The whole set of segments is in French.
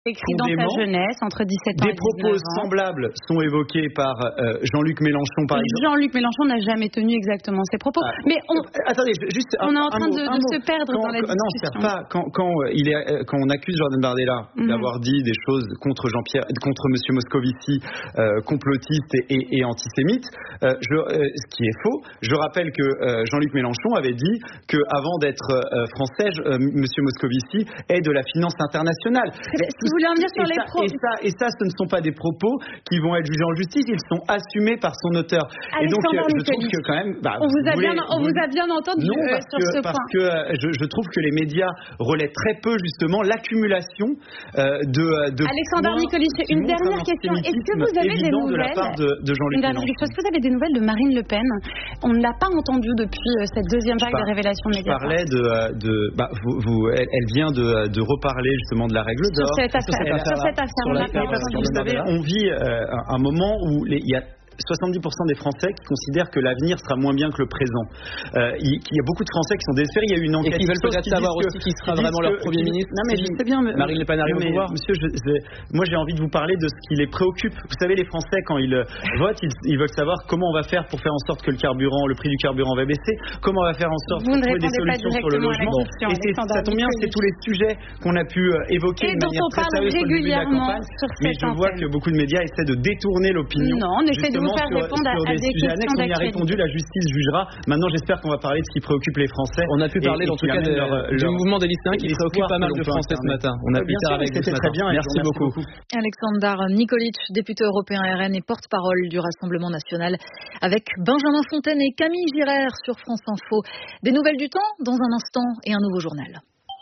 écrit dans sa jeunesse, entre 17 ans et 19 ans. Des propos semblables sont évoqués par Jean-Luc Mélenchon, par exemple. Jean-Luc Mélenchon n'a jamais tenu exactement ces propos. Mais attendez, juste on est en train de se perdre dans la discussion. Non, on ne se perd pas. Quand on accuse Jordan Bardella d'avoir dit des choses contre Monsieur Moscovici, complotiste et antisémite, ce qui est faux. Je rappelle que Jean-Luc Mélenchon avait dit qu'avant d'être français, Monsieur Moscovici est de la finance internationale. Si vous voulez en dire sur les propos. Et ça, ce ne sont pas des propos qui vont être jugés en justice, ils sont assumés par son auteur. Et donc, je trouve que quand même... on vous a bien entendu sur ce point. Parce que je trouve que les médias relaient très peu, justement, l'accumulation de Alexandre Nicolic, une dernière question. Est-ce que vous avez des nouvelles de la part de Jean-Luc Mélenchon. Est-ce que vous avez des nouvelles de Marine Le Pen? On ne l'a pas entendue depuis cette deuxième vague de révélations médias. Je parlais elle vient de reparler justement de la règle d'or. Sur cette affaire, vous savez, on vit un moment où il y a 70% des Français qui considèrent que l'avenir sera moins bien que le présent. Il y a beaucoup de Français qui sont désespérés. Il y a eu une enquête. Et qui veulent peut-être savoir aussi qui sera vraiment leur Premier ministre. Non, mais je sais bien. Marine Le Pen arrive au pouvoir. Monsieur, moi j'ai envie de vous parler de ce qui les préoccupe. Vous savez, les Français, quand ils votent, ils veulent savoir comment on va faire pour faire en sorte que le prix du carburant va baisser, comment on va faire en sorte de trouver des solutions sur le logement. Et ça tombe bien, c'est tous les sujets qu'on a pu évoquer de manière très sérieuse au début de la campagne. Mais je vois que beaucoup de médias essaient de détourner l'opinion. Non, on essaie de vous faire répondre à des questions annexes. On y a répondu, la justice jugera. Maintenant, j'espère qu'on va parler de ce qui préoccupe les Français. On a pu parler en tout cas du mouvement des lycéens qui préoccupe pas mal de Français ce matin. On a pu faire avec vous ce matin. Merci beaucoup. Alexandre Nicolic, député européen RN et porte-parole du Rassemblement national, avec Benjamin Fontaine et Camille Girard sur France Info. Des nouvelles du temps dans un instant et un nouveau journal.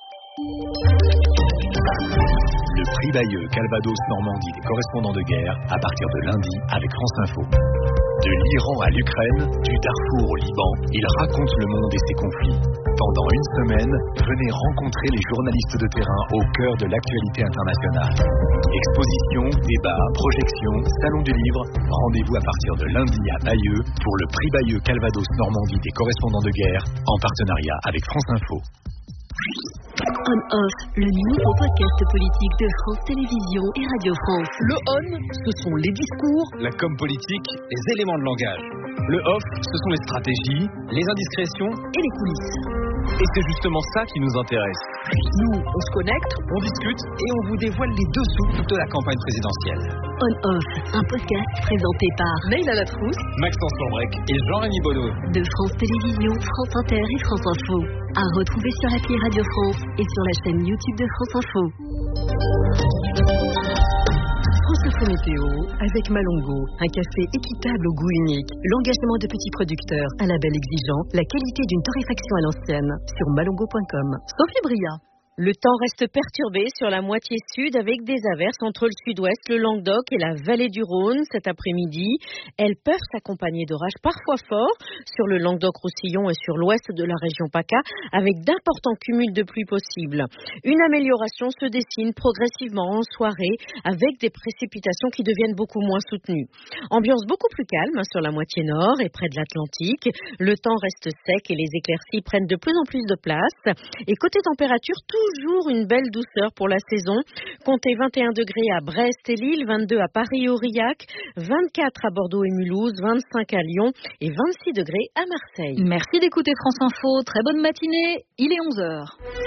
Le prix Bayeux Calvados Normandie des correspondants de guerre à partir de lundi avec France Info. De l'Iran à l'Ukraine, du Darfour au Liban, il raconte le monde et ses conflits. Pendant une semaine, venez rencontrer les journalistes de terrain au cœur de l'actualité internationale. Expositions, débats, projections, salon du livre. Rendez-vous à partir de lundi à Bayeux pour le prix Bayeux Calvados Normandie des correspondants de guerre en partenariat avec France Info. On-Off, le nouveau podcast politique de France Télévisions et Radio France. Le on, ce sont les discours, la com politique, les éléments de langage. Le off, ce sont les stratégies, les indiscrétions et les coulisses. Et c'est justement ça qui nous intéresse. Nous, on se connecte, on discute et on vous dévoile les dessous de la campagne présidentielle. On-Off, un podcast présenté par Neil Alatrousse, Maxence Lambrec et Jean-Rémy Bonneau. De France Télévisions, France Inter et France Info. À retrouver sur l'appli Radio France et sur la chaîne YouTube de France Info. France Info Météo avec Malongo, un café équitable au goût unique, l'engagement de petits producteurs, un label exigeant, la qualité d'une torréfaction à l'ancienne sur malongo.com. Sophie Bria. Le temps reste perturbé sur la moitié sud avec des averses entre le sud-ouest, le Languedoc et la vallée du Rhône cet après-midi. Elles peuvent s'accompagner d'orages parfois forts sur le Languedoc-Roussillon et sur l'ouest de la région PACA avec d'importants cumuls de pluie possibles. Une amélioration se dessine progressivement en soirée avec des précipitations qui deviennent beaucoup moins soutenues. Ambiance beaucoup plus calme sur la moitié nord et près de l'Atlantique. Le temps reste sec et les éclaircies prennent de plus en plus de place. Et côté température, toujours une belle douceur pour la saison. Comptez 21 degrés à Brest et Lille, 22 à Paris et Aurillac, 24 à Bordeaux et Mulhouse, 25 à Lyon et 26 degrés à Marseille. Merci d'écouter France Info. Très bonne matinée. Il est 11h.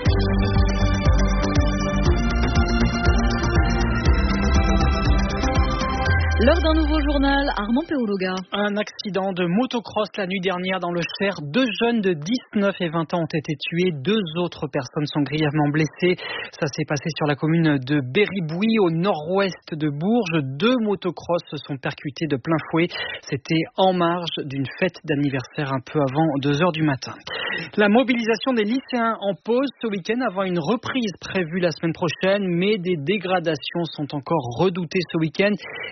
L'heure d'un nouveau journal, Armand Péologa. Un accident de motocross la nuit dernière dans le Cher. 2 jeunes de 19 et 20 ans ont été tués. 2 autres personnes sont grièvement blessées. Ça s'est passé sur la commune de Béribouy, au nord-ouest de Bourges. 2 motocross se sont percutés de plein fouet. C'était en marge d'une fête d'anniversaire un peu avant 2h du matin. La mobilisation des lycéens en pause ce week-end avant une reprise prévue la semaine prochaine, mais des dégradations sont encore redoutées ce week-end. Hier soir,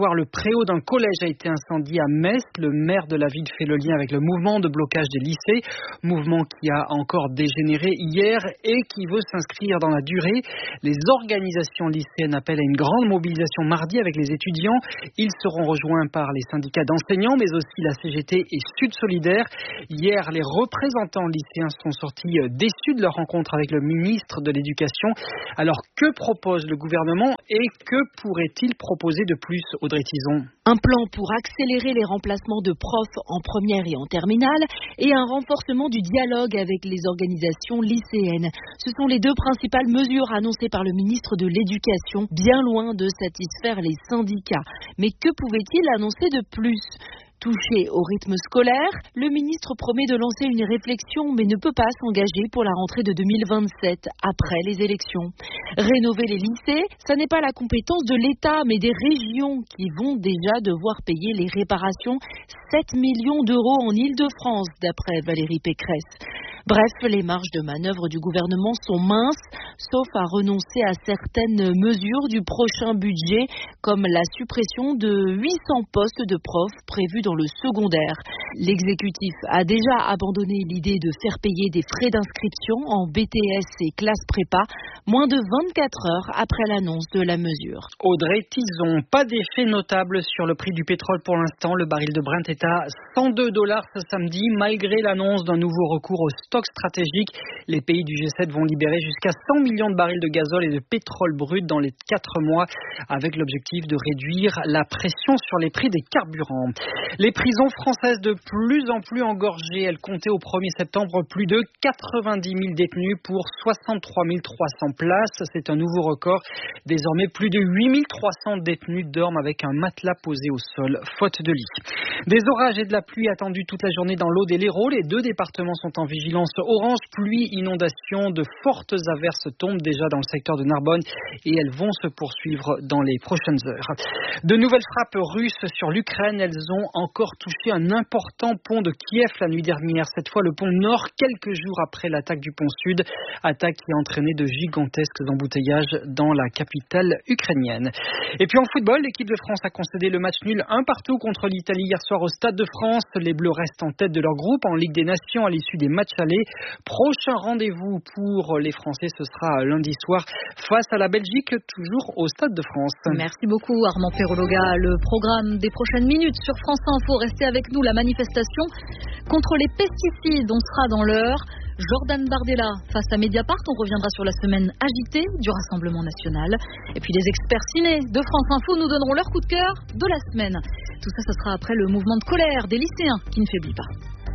soir, le préau d'un collège a été incendié à Metz. Le maire de la ville fait le lien avec le mouvement de blocage des lycées, mouvement qui a encore dégénéré hier et qui veut s'inscrire dans la durée. Les organisations lycéennes appellent à une grande mobilisation mardi avec les étudiants. Ils seront rejoints par les syndicats d'enseignants, mais aussi la CGT et Sud Solidaire. Hier, les représentants lycéens sont sortis déçus de leur rencontre avec le ministre de l'Éducation. Alors, que propose le gouvernement et que pourrait-il proposer de plus, Audrey Tison? Un plan pour accélérer les remplacements de profs en première et en terminale et un renforcement du dialogue avec les organisations lycéennes. Ce sont les deux principales mesures annoncées par le ministre de l'Éducation, bien loin de satisfaire les syndicats. Mais que pouvait-il annoncer de plus ? Touché au rythme scolaire, le ministre promet de lancer une réflexion mais ne peut pas s'engager pour la rentrée de 2027 après les élections. Rénover les lycées, ça n'est pas la compétence de l'État mais des régions qui vont déjà devoir payer les réparations. 7 millions d'euros en Île-de-France d'après Valérie Pécresse. Bref, les marges de manœuvre du gouvernement sont minces, sauf à renoncer à certaines mesures du prochain budget, comme la suppression de 800 postes de profs prévus dans le secondaire. L'exécutif a déjà abandonné l'idée de faire payer des frais d'inscription en BTS et classe prépa, moins de 24 heures après l'annonce de la mesure. Audrey Tison, pas d'effet notable sur le prix du pétrole pour l'instant. Le baril de Brent est à $102 ce samedi, malgré l'annonce d'un nouveau recours au stock stratégique. Les pays du G7 vont libérer jusqu'à 100 millions de barils de gazole et de pétrole brut dans les 4 mois, avec l'objectif de réduire la pression sur les prix des carburants. Les prisons françaises de plus en plus engorgées. Elles comptaient au 1er septembre plus de 90 000 détenus pour 63 300 places. C'est un nouveau record. Désormais, plus de 8 300 détenus dorment avec un matelas posé au sol, faute de lit. Des orages et de la pluie attendus toute la journée dans l'Aude et l'Hérault. Les deux départements sont en vigilance orange, pluie, inondation. De fortes averses tombent déjà dans le secteur de Narbonne et elles vont se poursuivre dans les prochaines heures. De nouvelles frappes russes sur l'Ukraine. Elles ont encore touché un important pont de Kiev la nuit dernière. Cette fois, le pont Nord, quelques jours après l'attaque du pont Sud. Attaque qui a entraîné de gigantesques embouteillages dans la capitale ukrainienne. Et puis en football, l'équipe de France a concédé le match nul 1-1 contre l'Italie hier soir au Stade de France. Les Bleus restent en tête de leur groupe en Ligue des Nations à l'issue des matchs allés. Prochain rendez-vous pour les Français, ce sera lundi soir face à la Belgique, toujours au Stade de France. Merci beaucoup Armand Perologa. Le programme des prochaines minutes sur France Info. Restez avec nous. La manifestation contre les pesticides, on sera dans l'heure. Jordan Bardella face à Mediapart. On reviendra sur la semaine agitée du Rassemblement national. Et puis les experts ciné de France Info nous donneront leur coup de cœur de la semaine. Tout ça, ce sera après le mouvement de colère des lycéens qui ne faiblit pas.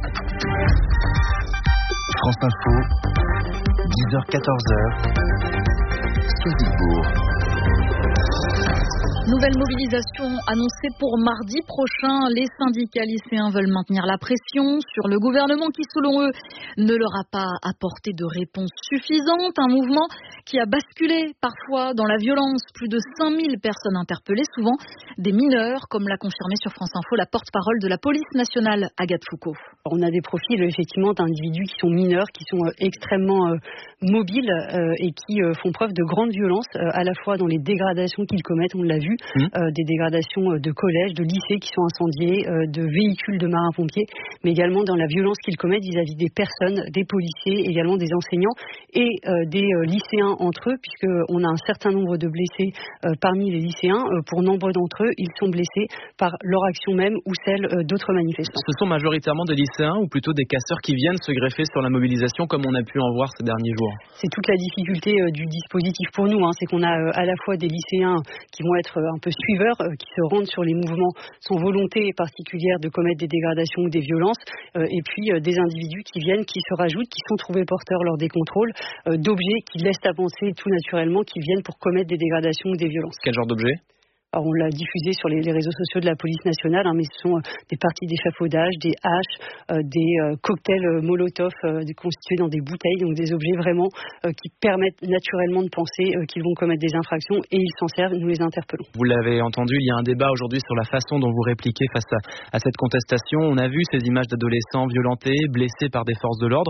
France Info, 10h-14h, Strasbourg. Nouvelle mobilisation annoncée pour mardi prochain. Les syndicats lycéens veulent maintenir la pression sur le gouvernement qui, selon eux, ne leur a pas apporté de réponse suffisante. Un mouvement qui a basculé parfois dans la violence. Plus de 5000 personnes interpellées, souvent des mineurs, comme l'a confirmé sur France Info la porte-parole de la police nationale, Agathe Foucault. On a des profils effectivement d'individus qui sont mineurs, qui sont extrêmement mobiles et qui font preuve de grande violence, à la fois dans les dégradations qu'ils commettent, on l'a vu, des dégradations de collèges, de lycées qui sont incendiés, de véhicules de marins-pompiers, mais également dans la violence qu'ils commettent vis-à-vis des personnes, des policiers, également des enseignants et des lycéens entre eux, puisqu'on a un certain nombre de blessés parmi les lycéens. Pour nombre d'entre eux, ils sont blessés par leur action même ou celle d'autres manifestants. Ce sont majoritairement des lycéens ou plutôt des casseurs qui viennent se greffer sur la mobilisation comme on a pu en voir ces derniers jours? C'est toute la difficulté du dispositif pour nous, c'est qu'on a à la fois des lycéens qui vont être un peu suiveurs, qui se rendent sur les mouvements sans volonté particulière de commettre des dégradations ou des violences, et puis des individus qui viennent, qui se rajoutent, qui sont trouvés porteurs lors des contrôles d'objets qui laissent avancer tout naturellement, qui viennent pour commettre des dégradations ou des violences. Quel genre d'objets? Alors on l'a diffusé sur les réseaux sociaux de la police nationale, mais ce sont des parties d'échafaudage, des haches, des cocktails Molotov constitués dans des bouteilles, donc des objets vraiment qui permettent naturellement de penser qu'ils vont commettre des infractions et ils s'en servent, nous les interpellons. Vous l'avez entendu, il y a un débat aujourd'hui sur la façon dont vous répliquez face à cette contestation. On a vu ces images d'adolescents violentés, blessés par des forces de l'ordre.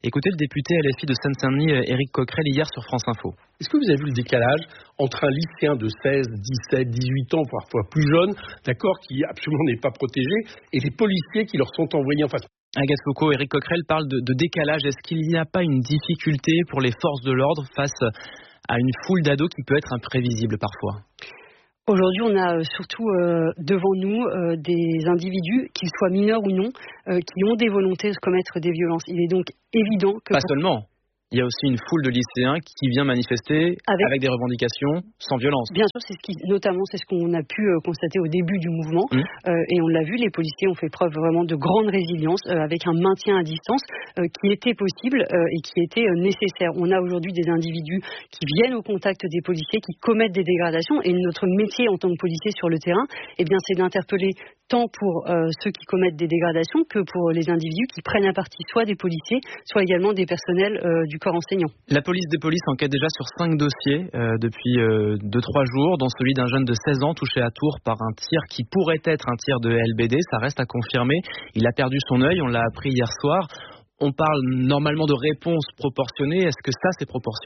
Écoutez le député LFI de Seine-Saint-Denis, Éric Coquerel, hier sur France Info. Est-ce que vous avez vu le décalage entre un lycéen de 16, 17, 18 ans, parfois plus jeune, d'accord, qui absolument n'est pas protégé, et les policiers qui leur sont envoyés en face? Agathe Foucault, Éric Coquerel parle de décalage. Est-ce qu'il n'y a pas une difficulté pour les forces de l'ordre face à une foule d'ados qui peut être imprévisible parfois? Aujourd'hui, on a surtout devant nous des individus, qu'ils soient mineurs ou non, qui ont des volontés de commettre des violences. Il est donc évident que... Pas seulement. Il y a aussi une foule de lycéens qui vient manifester avec des revendications sans violence. Bien sûr, c'est ce qu'on a pu constater au début du mouvement. Et on l'a vu, les policiers ont fait preuve vraiment de grande résilience avec un maintien à distance qui était possible et qui était nécessaire. On a aujourd'hui des individus qui viennent au contact des policiers, qui commettent des dégradations. Et notre métier en tant que policier sur le terrain, eh bien, c'est d'interpeller tant pour ceux qui commettent des dégradations que pour les individus qui prennent à partie soit des policiers, soit également des personnels du corps enseignant. La police des polices enquête déjà sur 5 dossiers depuis 2-3 jours, dont celui d'un jeune de 16 ans touché à Tours par un tir qui pourrait être un tir de LBD. Ça reste à confirmer. Il a perdu son œil, on l'a appris hier soir. On parle normalement de réponse proportionnée. Est-ce que ça, c'est proportionné ?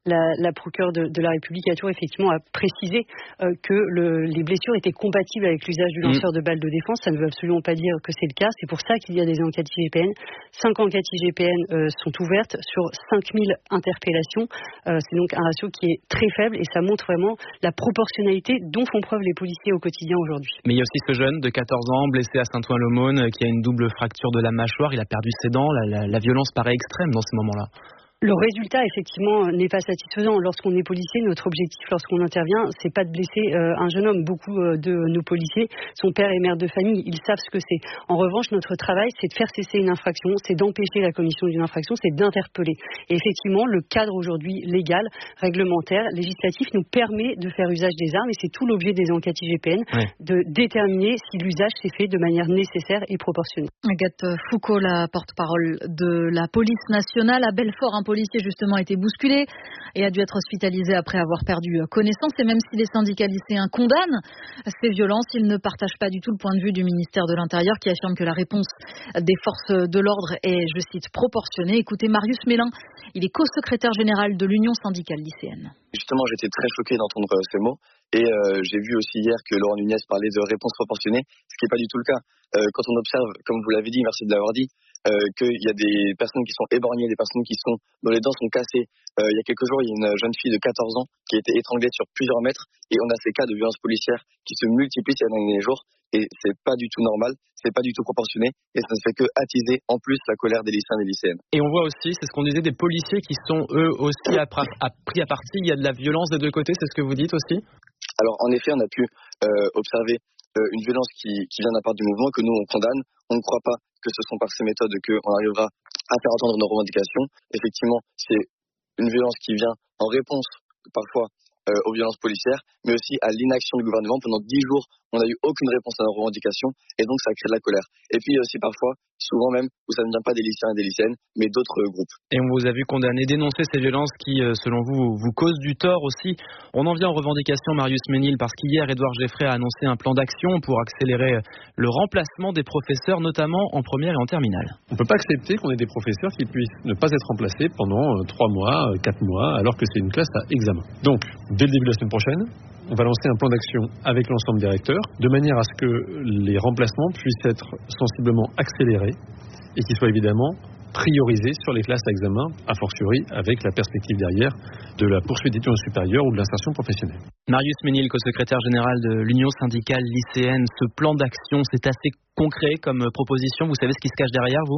La procureure de la République à Tours, effectivement, a précisé que les blessures étaient compatibles avec l'usage du lanceur de balles de défense. Ça ne veut absolument pas dire que c'est le cas. C'est pour ça qu'il y a des enquêtes IGPN. 5 enquêtes IGPN sont ouvertes sur 5000 interpellations. C'est donc un ratio qui est très faible et ça montre vraiment la proportionnalité dont font preuve les policiers au quotidien aujourd'hui. Mais il y a aussi ce jeune de 14 ans, blessé à Saint-Ouen-l'Aumône, qui a une double fracture de la mâchoire. Il a perdu ses dents. La violence paraît extrême dans ces moments-là. Le résultat, effectivement, n'est pas satisfaisant. Lorsqu'on est policier, notre objectif, lorsqu'on intervient, c'est pas de blesser un jeune homme. Beaucoup de nos policiers sont pères et mères de famille. Ils savent ce que c'est. En revanche, notre travail, c'est de faire cesser une infraction, c'est d'empêcher la commission d'une infraction, c'est d'interpeller. Et effectivement, le cadre aujourd'hui légal, réglementaire, législatif nous permet de faire usage des armes et c'est tout l'objet des enquêtes IGPN, de déterminer si l'usage s'est fait de manière nécessaire et proportionnée. Agathe Foucault, la porte-parole de la police nationale. À Belfort, un policier justement a été bousculé et a dû être hospitalisé après avoir perdu connaissance. Et même si les syndicats lycéens condamnent ces violences, ils ne partagent pas du tout le point de vue du ministère de l'Intérieur qui affirme que la réponse des forces de l'ordre est, je cite, proportionnée. Écoutez Marius Mélin, il est co-secrétaire général de l'Union syndicale lycéenne. Justement, j'étais très choqué d'entendre ces mots et j'ai vu aussi hier que Laurent Nunez parlait de réponse proportionnée, ce qui n'est pas du tout le cas. Quand on observe, comme vous l'avez dit, merci de l'avoir dit, qu'il y a des personnes qui sont éborgnées, des personnes dont les dents sont cassées. Il y a quelques jours, il y a une jeune fille de 14 ans qui a été étranglée sur plusieurs mètres et on a ces cas de violences policières qui se multiplient ces derniers jours et c'est pas du tout normal, c'est pas du tout proportionné et ça ne fait que attiser en plus la colère des lycéens et des lycéennes. Et on voit aussi, c'est ce qu'on disait, des policiers qui sont eux aussi pris à partie. Il y a de la violence des deux côtés, c'est ce que vous dites aussi ? Alors en effet, on a pu observer une violence qui vient d'un part du mouvement que nous on condamne. On ne croit pas que ce sont par ces méthodes qu'on arrivera à faire entendre nos revendications. Effectivement, c'est une violence qui vient en réponse parfois aux violences policières, mais aussi à l'inaction du gouvernement. Pendant 10 jours, on n'a eu aucune réponse à nos revendications et donc ça crée de la colère. Et puis aussi parfois, souvent même, où ça ne vient pas des lycéens et des lycéennes, mais d'autres groupes. Et on vous a vu condamner, dénoncer ces violences qui, selon vous causent du tort aussi. On en vient aux revendications, Marius Ménil, parce qu'hier, Édouard Geffray a annoncé un plan d'action pour accélérer le remplacement des professeurs, notamment en première et en terminale. On ne peut pas accepter qu'on ait des professeurs qui puissent ne pas être remplacés pendant 3 mois, 4 mois, alors que c'est une classe à examen. Donc, dès le début de la semaine prochaine, on va lancer un plan d'action avec l'ensemble des recteurs, de manière à ce que les remplacements puissent être sensiblement accélérés et qu'ils soient évidemment priorisés sur les classes à examen, a fortiori avec la perspective derrière de la poursuite d'études supérieures ou de l'insertion professionnelle. Marius Ménil, co-secrétaire général de l'Union syndicale lycéenne, ce plan d'action, c'est assez concret comme proposition. Vous savez ce qui se cache derrière, vous ?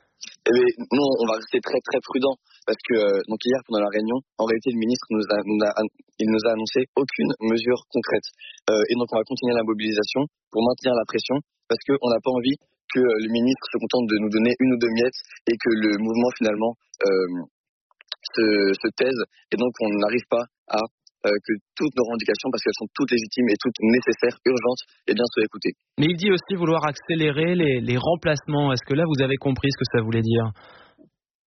Eh bien, nous, on va rester très très prudents parce que donc hier pendant la réunion, en réalité le ministre nous a annoncé aucune mesure concrète et donc on va continuer la mobilisation pour maintenir la pression parce qu'on n'a pas envie que le ministre se contente de nous donner 1 ou 2 miettes et que le mouvement finalement se taise et donc on n'arrive pas à que toutes nos revendications, parce qu'elles sont toutes légitimes et toutes nécessaires, urgentes, et bien soient écoutées. Mais il dit aussi vouloir accélérer les remplacements. Est-ce que là vous avez compris ce que ça voulait dire ?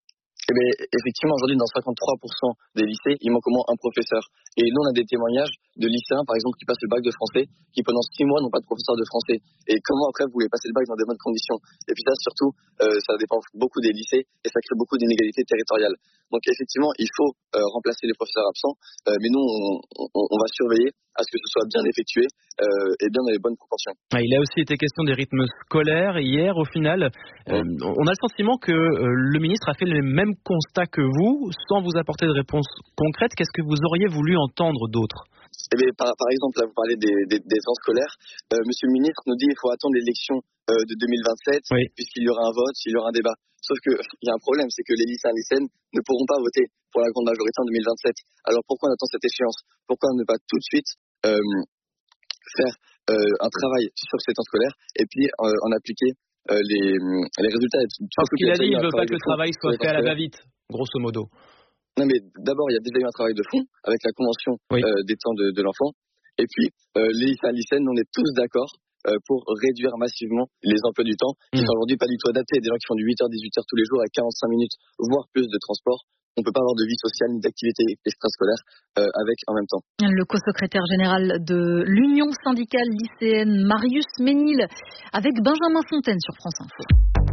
Eh bien, effectivement, aujourd'hui, dans 53% des lycées, il manque au moins un professeur. Et nous, on a des témoignages de lycéens, par exemple, qui passent le bac de français, qui pendant 6 mois n'ont pas de professeur de français. Et comment après vous voulez passer le bac dans des bonnes conditions? Et puis ça, surtout, ça dépend beaucoup des lycées et ça crée beaucoup d'inégalités territoriales. Donc effectivement, il faut remplacer les professeurs absents, mais nous, on va surveiller à ce que ce soit bien effectué et bien dans les bonnes proportions. Il a aussi été question des rythmes scolaires. Hier, au final, on a le sentiment que le ministre a fait les mêmes constats que vous, sans vous apporter de réponse concrète. Qu'est-ce que vous auriez voulu entendre d'autre? Par exemple, là, vous parlez des temps scolaires. Monsieur le ministre nous dit qu'il faut attendre l'élection de 2027, puisqu'il y aura un vote, il y aura un débat. Sauf qu'il y a un problème, c'est que les lycéens et lycéennes ne pourront pas voter pour la grande majorité en 2027. Alors pourquoi on attend cette échéance? Pourquoi ne pas tout de suite faire un travail sur ces temps scolaires et puis en appliquer les résultats? Parce qu'il a dit qu'il ne veut pas que le travail soit fait à la va-vite, grosso modo. Non, mais d'abord, il y a déjà eu un travail de fond avec la convention des temps de l'enfant. Et puis, les lycéens et lycéennes, on est tous d'accord pour réduire massivement les emplois du temps qui sont aujourd'hui pas du tout adaptés. Des gens qui font du 8h-18h tous les jours à 45 minutes, voire plus de transport. On ne peut pas avoir de vie sociale ni d'activité extrascolaire avec en même temps. Le co-secrétaire général de l'Union syndicale lycéenne, Marius Ménil, avec Benjamin Fontaine sur France Info.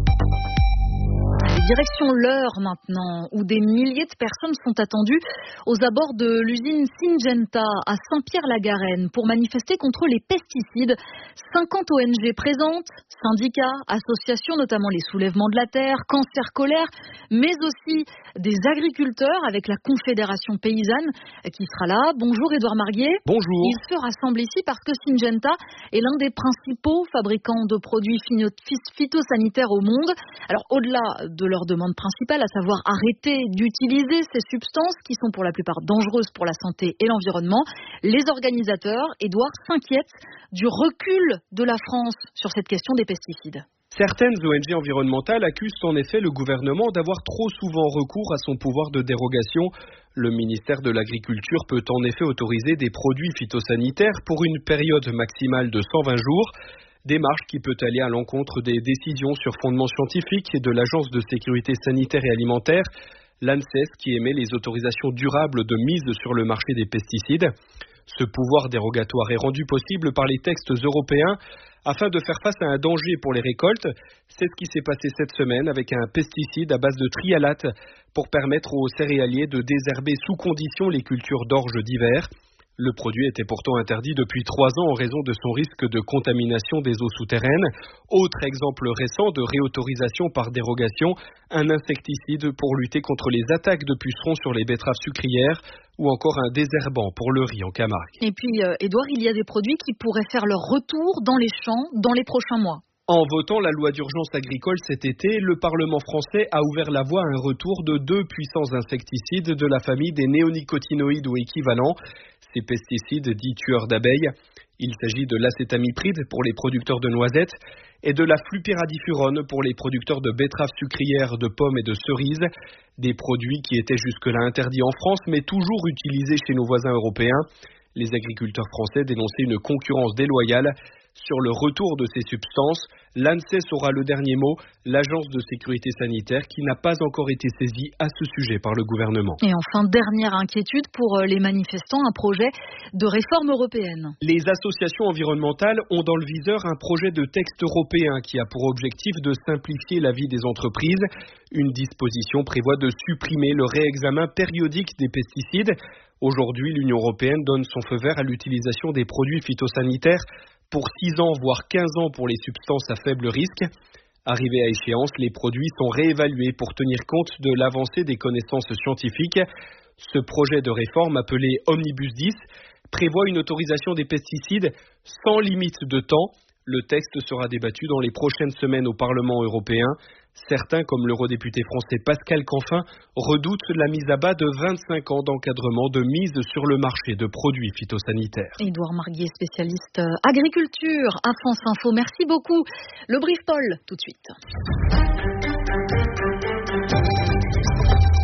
Direction l'Eure maintenant, où des milliers de personnes sont attendues aux abords de l'usine Syngenta à Saint-Pierre-la-Garenne pour manifester contre les pesticides. 50 ONG présentes, syndicats, associations, notamment les Soulèvements de la Terre, Cancer Colère, mais aussi des agriculteurs avec la Confédération Paysanne qui sera là. Bonjour Édouard Marguier. Bonjour. Il se rassemble ici parce que Syngenta est l'un des principaux fabricants de produits phytosanitaires au monde. Alors au-delà de leur demande principale, à savoir arrêter d'utiliser ces substances qui sont pour la plupart dangereuses pour la santé et l'environnement, les organisateurs, Édouard, s'inquiètent du recul de la France sur cette question des pesticides. Certaines ONG environnementales accusent en effet le gouvernement d'avoir trop souvent recours à son pouvoir de dérogation. Le ministère de l'Agriculture peut en effet autoriser des produits phytosanitaires pour une période maximale de 120 jours. Démarche qui peut aller à l'encontre des décisions sur fondement scientifique et de l'Agence de sécurité sanitaire et alimentaire, l'ANSES, qui émet les autorisations durables de mise sur le marché des pesticides. Ce pouvoir dérogatoire est rendu possible par les textes européens afin de faire face à un danger pour les récoltes. C'est ce qui s'est passé cette semaine avec un pesticide à base de trialate pour permettre aux céréaliers de désherber sous condition les cultures d'orge d'hiver. Le produit était pourtant interdit depuis 3 ans en raison de son risque de contamination des eaux souterraines. Autre exemple récent de réautorisation par dérogation, un insecticide pour lutter contre les attaques de pucerons sur les betteraves sucrières ou encore un désherbant pour le riz en Camargue. Et puis, Édouard, il y a des produits qui pourraient faire leur retour dans les champs dans les prochains mois. En votant la loi d'urgence agricole cet été, le Parlement français a ouvert la voie à un retour de 2 puissants insecticides de la famille des néonicotinoïdes ou équivalents. Ces pesticides dits tueurs d'abeilles, il s'agit de l'acétamipride pour les producteurs de noisettes et de la flupyradifurone pour les producteurs de betteraves sucrières, de pommes et de cerises. Des produits qui étaient jusque-là interdits en France mais toujours utilisés chez nos voisins européens. Les agriculteurs français dénonçaient une concurrence déloyale. Sur le retour de ces substances, l'ANSES aura le dernier mot, l'Agence de sécurité sanitaire qui n'a pas encore été saisie à ce sujet par le gouvernement. Et enfin, dernière inquiétude pour les manifestants, un projet de réforme européenne. Les associations environnementales ont dans le viseur un projet de texte européen qui a pour objectif de simplifier la vie des entreprises. Une disposition prévoit de supprimer le réexamen périodique des pesticides. Aujourd'hui, l'Union européenne donne son feu vert à l'utilisation des produits phytosanitaires pour 6 ans, voire 15 ans pour les substances à faible risque. Arrivés à échéance, les produits sont réévalués pour tenir compte de l'avancée des connaissances scientifiques. Ce projet de réforme, appelé Omnibus 10, prévoit une autorisation des pesticides sans limite de temps. Le texte sera débattu dans les prochaines semaines au Parlement européen. Certains, comme l'eurodéputé français Pascal Canfin, redoutent la mise à bas de 25 ans d'encadrement de mise sur le marché de produits phytosanitaires. Édouard Marguier, spécialiste agriculture à France Info. Merci beaucoup. Le brief Paul, tout de suite. Et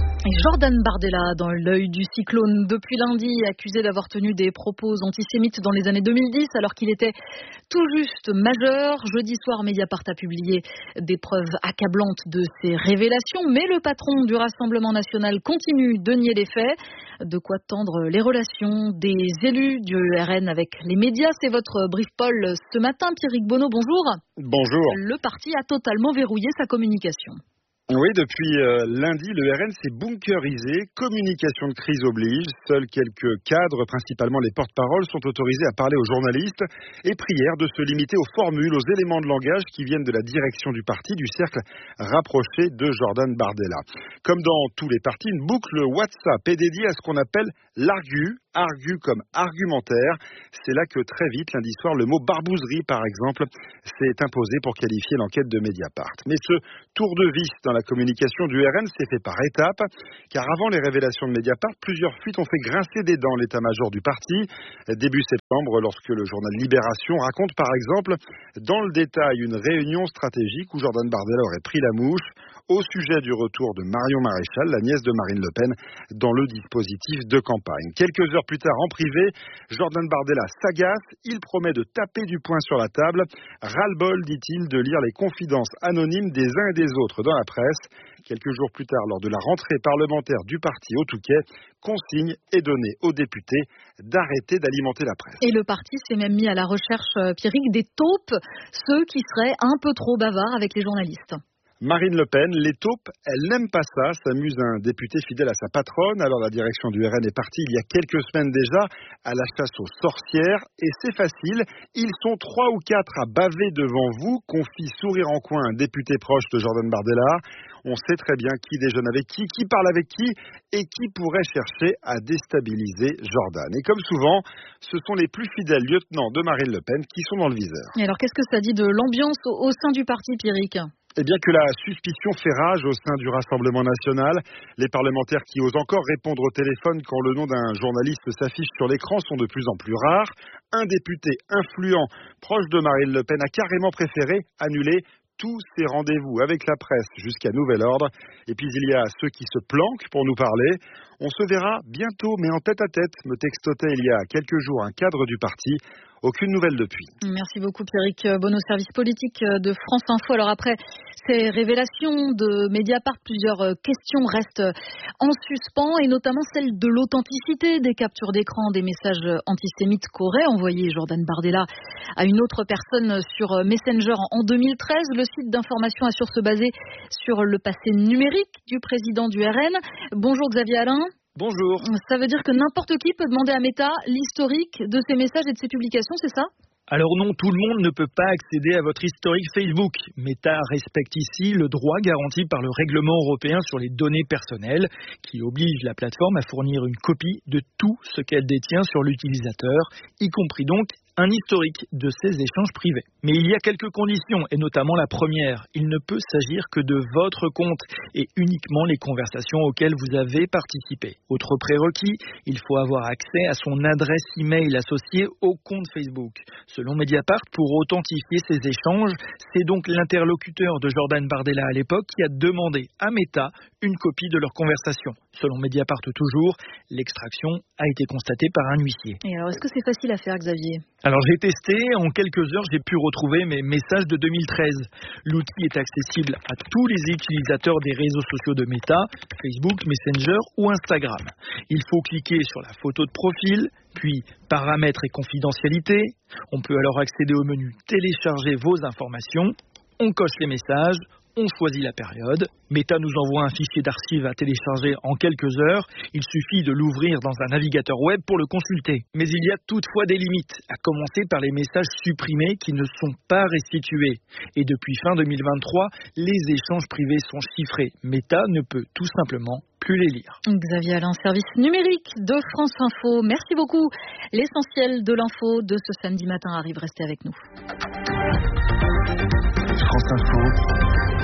Jordan Bardella dans l'œil du cyclone depuis lundi, accusé d'avoir tenu des propos antisémites dans les années 2010 alors qu'il était tout juste majeur. Jeudi soir, Mediapart a publié des preuves accablantes de ces révélations, mais le patron du Rassemblement national continue de nier les faits. De quoi tendre les relations des élus du RN avec les médias. C'est votre brief Paul ce matin. Pierrick Bonneau, bonjour. Bonjour. Le parti a totalement verrouillé sa communication. Oui, depuis lundi, le RN s'est bunkerisé. Communication de crise oblige. Seuls quelques cadres, principalement les porte-paroles, sont autorisés à parler aux journalistes et prière de se limiter aux formules, aux éléments de langage qui viennent de la direction du parti, du cercle rapproché de Jordan Bardella. Comme dans tous les partis, une boucle WhatsApp est dédiée à ce qu'on appelle l'argu comme argumentaire. C'est là que très vite, lundi soir, le mot barbouzerie, par exemple, s'est imposé pour qualifier l'enquête de Mediapart. Mais ce tour de vis dans la communication du RN s'est fait par étapes, car avant les révélations de Mediapart, plusieurs fuites ont fait grincer des dents l'état-major du parti. Début septembre, lorsque le journal Libération raconte par exemple dans le détail une réunion stratégique où Jordan Bardella aurait pris la mouche au sujet du retour de Marion Maréchal, la nièce de Marine Le Pen, dans le dispositif de campagne. Quelques heures plus tard, en privé, Jordan Bardella s'agace, il promet de taper du poing sur la table. Ras-le-bol, dit-il, de lire les confidences anonymes des uns et des autres dans la presse. Quelques jours plus tard, lors de la rentrée parlementaire du parti au Touquet, consigne est donnée aux députés d'arrêter d'alimenter la presse. Et le parti s'est même mis à la recherche, Pierrick, des taupes, ceux qui seraient un peu trop bavards avec les journalistes. Marine Le Pen, les taupes, elle n'aime pas ça, s'amuse un député fidèle à sa patronne. Alors la direction du RN est partie il y a quelques semaines déjà à la chasse aux sorcières. Et c'est facile, ils sont 3 ou 4 à baver devant vous, confie sourire en coin un député proche de Jordan Bardella. On sait très bien qui déjeune avec qui parle avec qui et qui pourrait chercher à déstabiliser Jordan. Et comme souvent, ce sont les plus fidèles lieutenants de Marine Le Pen qui sont dans le viseur. Et alors qu'est-ce que ça dit de l'ambiance au sein du parti, Pierrick ? Eh bien que la suspicion fait rage au sein du Rassemblement national. Les parlementaires qui osent encore répondre au téléphone quand le nom d'un journaliste s'affiche sur l'écran sont de plus en plus rares. Un député influent proche de Marine Le Pen a carrément préféré annuler tous ces rendez-vous avec la presse jusqu'à nouvel ordre. Et puis il y a ceux qui se planquent pour nous parler. On se verra bientôt, mais en tête-à-tête, me textotait il y a quelques jours un cadre du parti. Aucune nouvelle depuis. Merci beaucoup Pierrick Bonneau, service politique de France Info. Alors après ces révélations de Mediapart, plusieurs questions restent en suspens et notamment celle de l'authenticité des captures d'écran des messages antisémites qu'aurait envoyé Jordan Bardella à une autre personne sur Messenger en 2013. Le site d'information assure se baser sur le passé numérique du président du RN. Bonjour Xavier Alain. Bonjour. Ça veut dire que n'importe qui peut demander à Meta l'historique de ses messages et de ses publications, c'est ça ? Alors non, tout le monde ne peut pas accéder à votre historique Facebook. Meta respecte ici le droit garanti par le règlement européen sur les données personnelles qui oblige la plateforme à fournir une copie de tout ce qu'elle détient sur l'utilisateur, y compris donc un historique de ces échanges privés. Mais il y a quelques conditions, et notamment la première. Il ne peut s'agir que de votre compte et uniquement les conversations auxquelles vous avez participé. Autre prérequis, il faut avoir accès à son adresse email associée au compte Facebook. Selon Mediapart, pour authentifier ces échanges, c'est donc l'interlocuteur de Jordan Bardella à l'époque qui a demandé à Meta une copie de leur conversation. Selon Mediapart toujours, l'extraction a été constatée par un huissier. Et alors, est-ce que c'est facile à faire, Xavier ? Alors j'ai testé, en quelques heures j'ai pu retrouver mes messages de 2013. L'outil est accessible à tous les utilisateurs des réseaux sociaux de Meta, Facebook, Messenger ou Instagram. Il faut cliquer sur la photo de profil, puis paramètres et confidentialité. On peut alors accéder au menu télécharger vos informations. On coche les messages. On choisit la période. Meta nous envoie un fichier d'archives à télécharger en quelques heures. Il suffit de l'ouvrir dans un navigateur web pour le consulter. Mais il y a toutefois des limites, à commencer par les messages supprimés qui ne sont pas restitués. Et depuis fin 2023, les échanges privés sont chiffrés. Meta ne peut tout simplement plus les lire. Xavier Alain, service numérique de France Info. Merci beaucoup. L'essentiel de l'info de ce samedi matin arrive. Restez avec nous. France Info.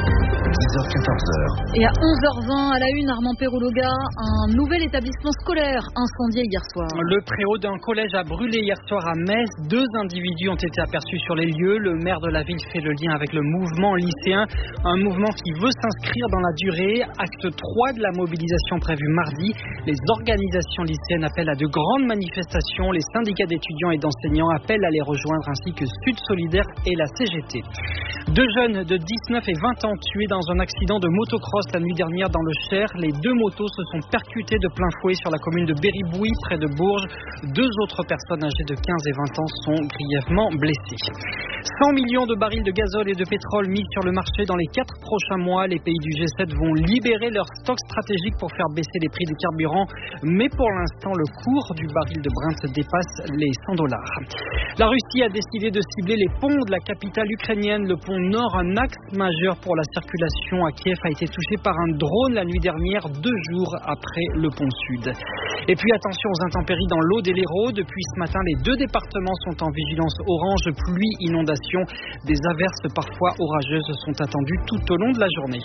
10h-14h. Et à 11h20, à la une, Armand Perrologa, un nouvel établissement scolaire incendié hier soir. Le préau d'un collège a brûlé hier soir à Metz. 2 individus ont été aperçus sur les lieux. Le maire de la ville fait le lien avec le mouvement lycéen. Un mouvement qui veut s'inscrire dans la durée. Acte 3 de la mobilisation prévue mardi. Les organisations lycéennes appellent à de grandes manifestations. Les syndicats d'étudiants et d'enseignants appellent à les rejoindre, ainsi que Sud Solidaire et la CGT. 2 jeunes de 19 et 20 ans tués dans un accident de motocross la nuit dernière dans le Cher. Les 2 motos se sont percutées de plein fouet sur la commune de Berry-Bouy, près de Bourges. 2 autres personnes âgées de 15 et 20 ans sont grièvement blessées. 100 millions de barils de gazole et de pétrole mis sur le marché dans les 4 prochains mois. Les pays du G7 vont libérer leurs stocks stratégiques pour faire baisser les prix des carburants. Mais pour l'instant, le cours du baril de Brent dépasse les $100. La Russie a décidé de cibler les ponts de la capitale ukrainienne. Le pont Nord, un axe majeur pour la circulation à Kiev, a été touché par un drone la nuit dernière, 2 jours après le pont Sud. Et puis attention aux intempéries dans l'Aude et l'Hérault. Depuis ce matin, les 2 départements sont en vigilance orange, pluie, inondation. Des averses parfois orageuses sont attendues tout au long de la journée.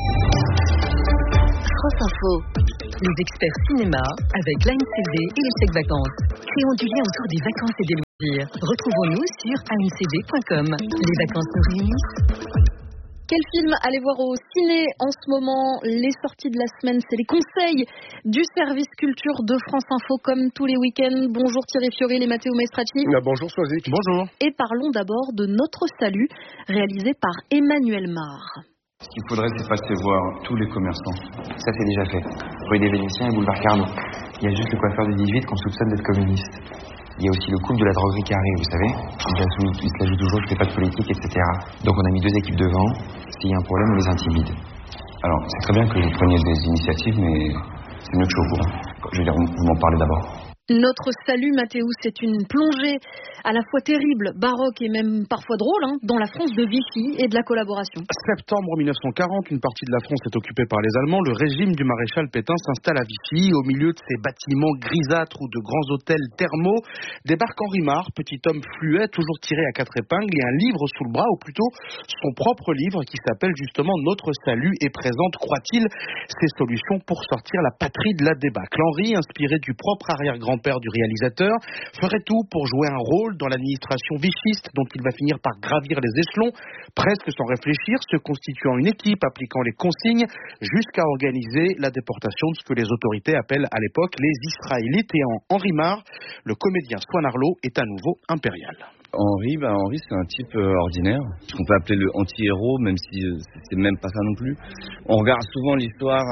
France Info. Les experts cinéma avec l'ANCD et les chèques vacances. Créons du lien autour des vacances et des loisirs. Retrouvons-nous sur ancd.com. Les vacances nous réunissent. Quel film allez voir au ciné en ce moment? Les sorties de la semaine, c'est les conseils du service culture de France Info comme tous les week-ends. Bonjour Thierry Fioril et Matteo Maestracci. Bonjour Soazic. Bonjour. Et parlons d'abord de Notre Salut, réalisé par Emmanuel Mar. Ce qu'il faudrait, c'est passer voir tous les commerçants. Ça, c'est déjà fait. Rue des Vénitiens et boulevard Carnot. Il y a juste le coiffeur du 18 qu'on soupçonne d'être communiste. Il y a aussi le couple de la droguerie qui arrive, vous savez. Il se la joue toujours, je fais pas de politique, etc. Donc on a mis 2 équipes devant. S'il y a un problème, on les intimide. Alors, c'est très bien que vous preniez des initiatives, mais c'est mieux que je sois au courant. Je veux dire, vous m'en parlez d'abord. Notre salut, Mathéo, c'est une plongée à la fois terrible, baroque et même parfois drôle, dans la France de Vichy et de la collaboration. Septembre 1940, une partie de la France est occupée par les Allemands. Le régime du maréchal Pétain s'installe à Vichy. Au milieu de ces bâtiments grisâtres ou de grands hôtels thermaux, débarque Henri Marre, petit homme fluet, toujours tiré à 4 épingles, et un livre sous le bras, ou plutôt son propre livre qui s'appelle justement Notre salut et présente, croit-il, ses solutions pour sortir la patrie de la débâcle. Henri, inspiré du propre arrière-grand-père du réalisateur, ferait tout pour jouer un rôle dans l'administration vichiste dont il va finir par gravir les échelons, presque sans réfléchir, se constituant une équipe, appliquant les consignes, jusqu'à organiser la déportation de ce que les autorités appellent à l'époque les Israélites. Et en Henri Marre, le comédien Swan Arlo est à nouveau impérial. Henri, c'est un type ordinaire, ce qu'on peut appeler le anti-héros, même si c'est même pas ça non plus. On regarde souvent l'histoire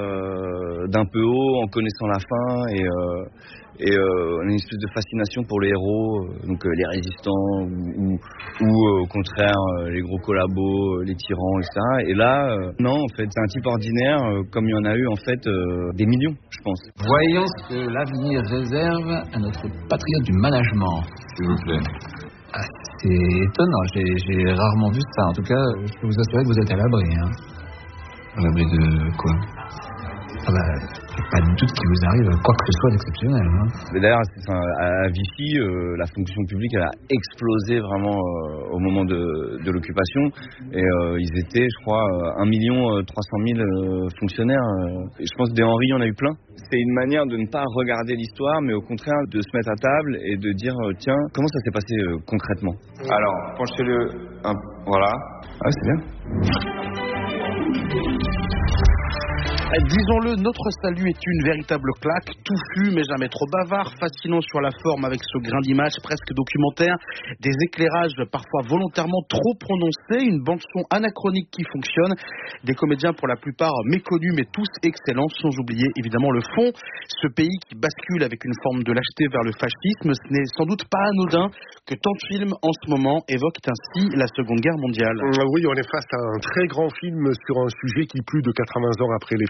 d'un peu haut, en connaissant la fin, et on a une espèce de fascination pour les héros, donc les résistants, ou au contraire les gros collabos, les tyrans, etc. Et là, non, en fait, c'est un type ordinaire, comme il y en a eu en fait des millions, je pense. Voyons ce que l'avenir réserve à notre patriote du management, s'il vous plaît. C'est étonnant, j'ai rarement vu ça. En tout cas, je peux vous assurer que vous êtes à l'abri. À l'abri de quoi? Pas du tout qu'il vous arrive quoi que ce soit d'exceptionnel. Mais d'ailleurs, à Vichy, la fonction publique elle a explosé vraiment au moment de l'occupation. Et ils étaient, je crois, 1 300 000 fonctionnaires. Et je pense que des Henri, il y en a eu plein. C'est une manière de ne pas regarder l'histoire, mais au contraire de se mettre à table et de dire tiens, comment ça s'est passé concrètement. Alors, penchez-le, voilà. Ah, c'est bien. Disons-le, Notre salut est une véritable claque, touffu mais jamais trop bavard, fascinant sur la forme avec ce grain d'image presque documentaire, des éclairages parfois volontairement trop prononcés, une bande-son anachronique qui fonctionne, des comédiens pour la plupart méconnus mais tous excellents, sans oublier évidemment le fond, ce pays qui bascule avec une forme de lâcheté vers le fascisme. Ce n'est sans doute pas anodin que tant de films en ce moment évoquent ainsi la Seconde Guerre mondiale. Oui, on est face à un très grand film sur un sujet qui, plus de 80 ans après les faits,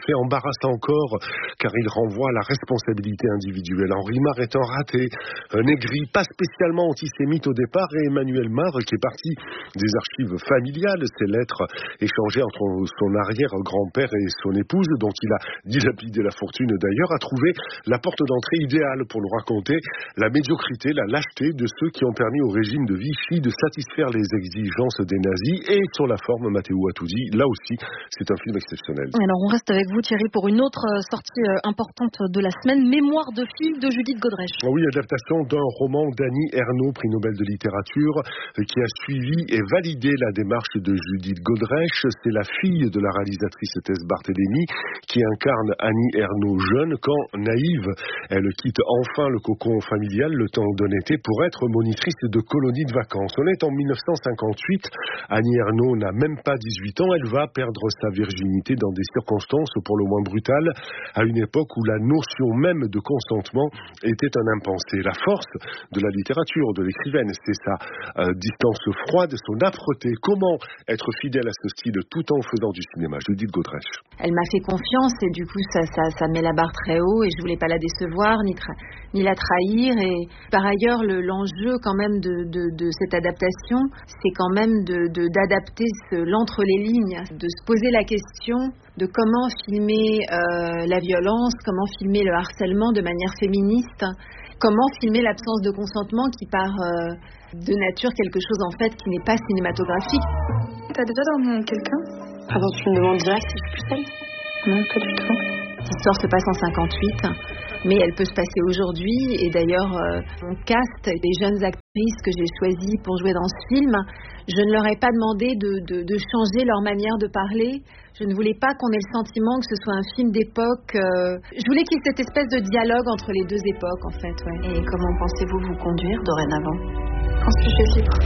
fait embarrasse encore car il renvoie à la responsabilité individuelle. Henri Marre étant raté, un aigri pas spécialement antisémite au départ, et Emmanuel Marre, qui est parti des archives familiales, ces lettres échangées entre son arrière-grand-père et son épouse, dont il a dilapidé la fortune d'ailleurs, a trouvé la porte d'entrée idéale pour nous raconter la médiocrité, la lâcheté de ceux qui ont permis au régime de Vichy de satisfaire les exigences des nazis. Et sur la forme, Matteo Attusi, là aussi, c'est un film exceptionnel. Alors on reste avec vous Thierry pour une autre sortie importante de la semaine, Mémoire de fille de Judith Godrèche. Oui, adaptation d'un roman d'Annie Ernaux, prix Nobel de littérature, qui a suivi et validé la démarche de Judith Godrèche. C'est la fille de la réalisatrice Tess Barthélémy qui incarne Annie Ernaux jeune quand, naïve, elle quitte enfin le cocon familial le temps d'un été pour être monitrice de colonie de vacances. On est en 1958, Annie Ernaux n'a même pas 18 ans, elle va perdre sa virginité dans des circonstances pour le moins brutales, à une époque où la notion même de consentement était un impensé. La force de la littérature, de l'écrivaine, c'est sa distance froide, son âpreté. Comment être fidèle à ce style tout en faisant du cinéma? Judith Godrèche. Elle m'a fait confiance et du coup ça met la barre très haut et je voulais pas la décevoir ni la trahir. Et par ailleurs l'enjeu quand même de cette adaptation, c'est quand même d'adapter l'entre les lignes, de se poser la question de comment filmer la violence, comment filmer le harcèlement de manière féministe, comment filmer l'absence de consentement qui part de nature quelque chose en fait qui n'est pas cinématographique. T'as déjà dormi avec quelqu'un? Avant tu me demandes direct si je suis seule? Non, pas du tout. L'histoire se passe en 58, mais elle peut se passer aujourd'hui. Et d'ailleurs, on caste les jeunes actrices que j'ai choisies pour jouer dans ce film. Je ne leur ai pas demandé de changer leur manière de parler. Je ne voulais pas qu'on ait le sentiment que ce soit un film d'époque. Je voulais qu'il y ait cette espèce de dialogue entre les deux époques, en fait. Ouais. Et comment pensez-vous vous conduire dorénavant? Je pense que je suis libre.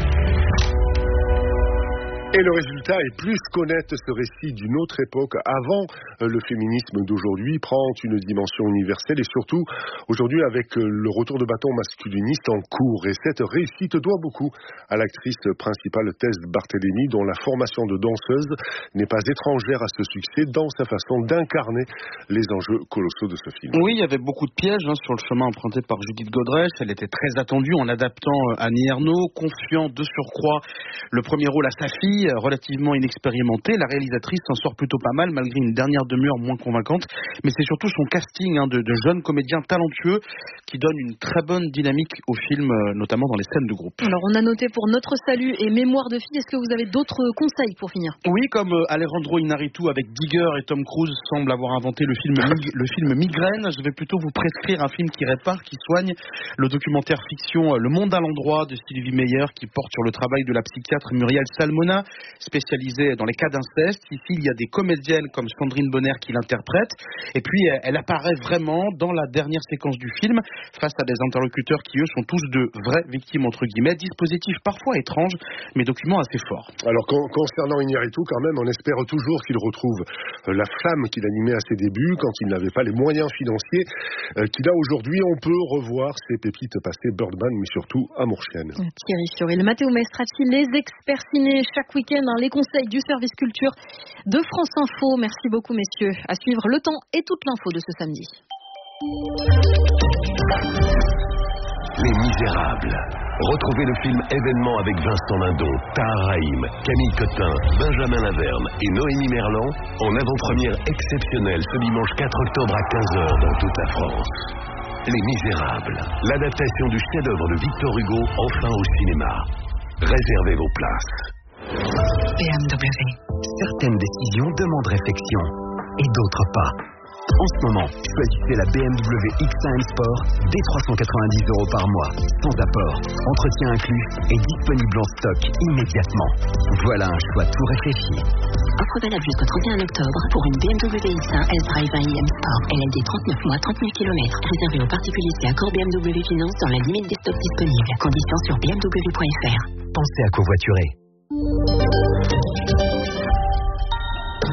Et le résultat est plus qu'honnête, ce récit d'une autre époque, avant le féminisme d'aujourd'hui, prend une dimension universelle et surtout aujourd'hui avec le retour de bâton masculiniste en cours. Et cette réussite doit beaucoup à l'actrice principale Tess Barthélémy, dont la formation de danseuse n'est pas étrangère à ce succès dans sa façon d'incarner les enjeux colossaux de ce film. Oui, il y avait beaucoup de pièges sur le chemin emprunté par Judith Godrèche. Elle était très attendue en adaptant Annie Ernaux, confiant de surcroît le premier rôle à sa fille, relativement inexpérimentée. La réalisatrice s'en sort plutôt pas mal malgré une dernière demi-heure moins convaincante, mais c'est surtout son casting de jeunes comédiens talentueux qui donne une très bonne dynamique au film, notamment dans les scènes de groupe. Alors on a noté pour Notre Salut et Mémoire de fille, est-ce que vous avez d'autres conseils pour finir? Oui, comme Alejandro Iñárritu avec Digger et Tom Cruise semble avoir inventé le film Migraine, je vais plutôt vous prescrire un film qui répare, qui soigne, le documentaire fiction Le Monde à l'endroit de Sylvie Meyer qui porte sur le travail de la psychiatre Muriel Salmona, spécialisée dans les cas d'inceste. Ici, il y a des comédiennes comme Sandrine Bonner qui l'interprètent. Et puis, elle apparaît vraiment dans la dernière séquence du film face à des interlocuteurs qui, eux, sont tous de vraies victimes, entre guillemets. Dispositif parfois étrange, mais document assez fort. Alors, concernant Iñárritu, quand même, on espère toujours qu'il retrouve la flamme qu'il animait à ses débuts, quand il n'avait pas les moyens financiers qu'il a aujourd'hui. On peut revoir ses pépites passées, Birdman, mais surtout Amour Chienne. Thierry Fioril, Matteo Maestracci, les experts ciné chaque week-end, les conseils du service culture de France Info. Merci beaucoup messieurs. À suivre Le Temps et toute l'info de ce samedi. Les Misérables. Retrouvez le film événement avec Vincent Lindon, Tahar Rahim, Camille Cotin, Benjamin Laverne et Noémie Merlan en avant-première exceptionnelle ce dimanche 4 octobre à 15h dans toute la France. Les Misérables, l'adaptation du chef-d'œuvre de Victor Hugo, enfin au cinéma. Réservez vos places. BMW. Certaines décisions demandent réflexion et d'autres pas. En ce moment, choisissez la BMW X1 Sport dès 390 € par mois, sans apport, entretien inclus et disponible en stock immédiatement. Voilà un choix tout réfléchi. Offre valable jusqu'au 31 octobre pour une BMW X1 S-Drive 1 IM Sport. LLD 39 mois, 30 000 km. Réservé aux particuliers et accord BMW Finance dans la limite des stocks disponibles. Conditions sur bmw.fr. Pensez à covoiturer. France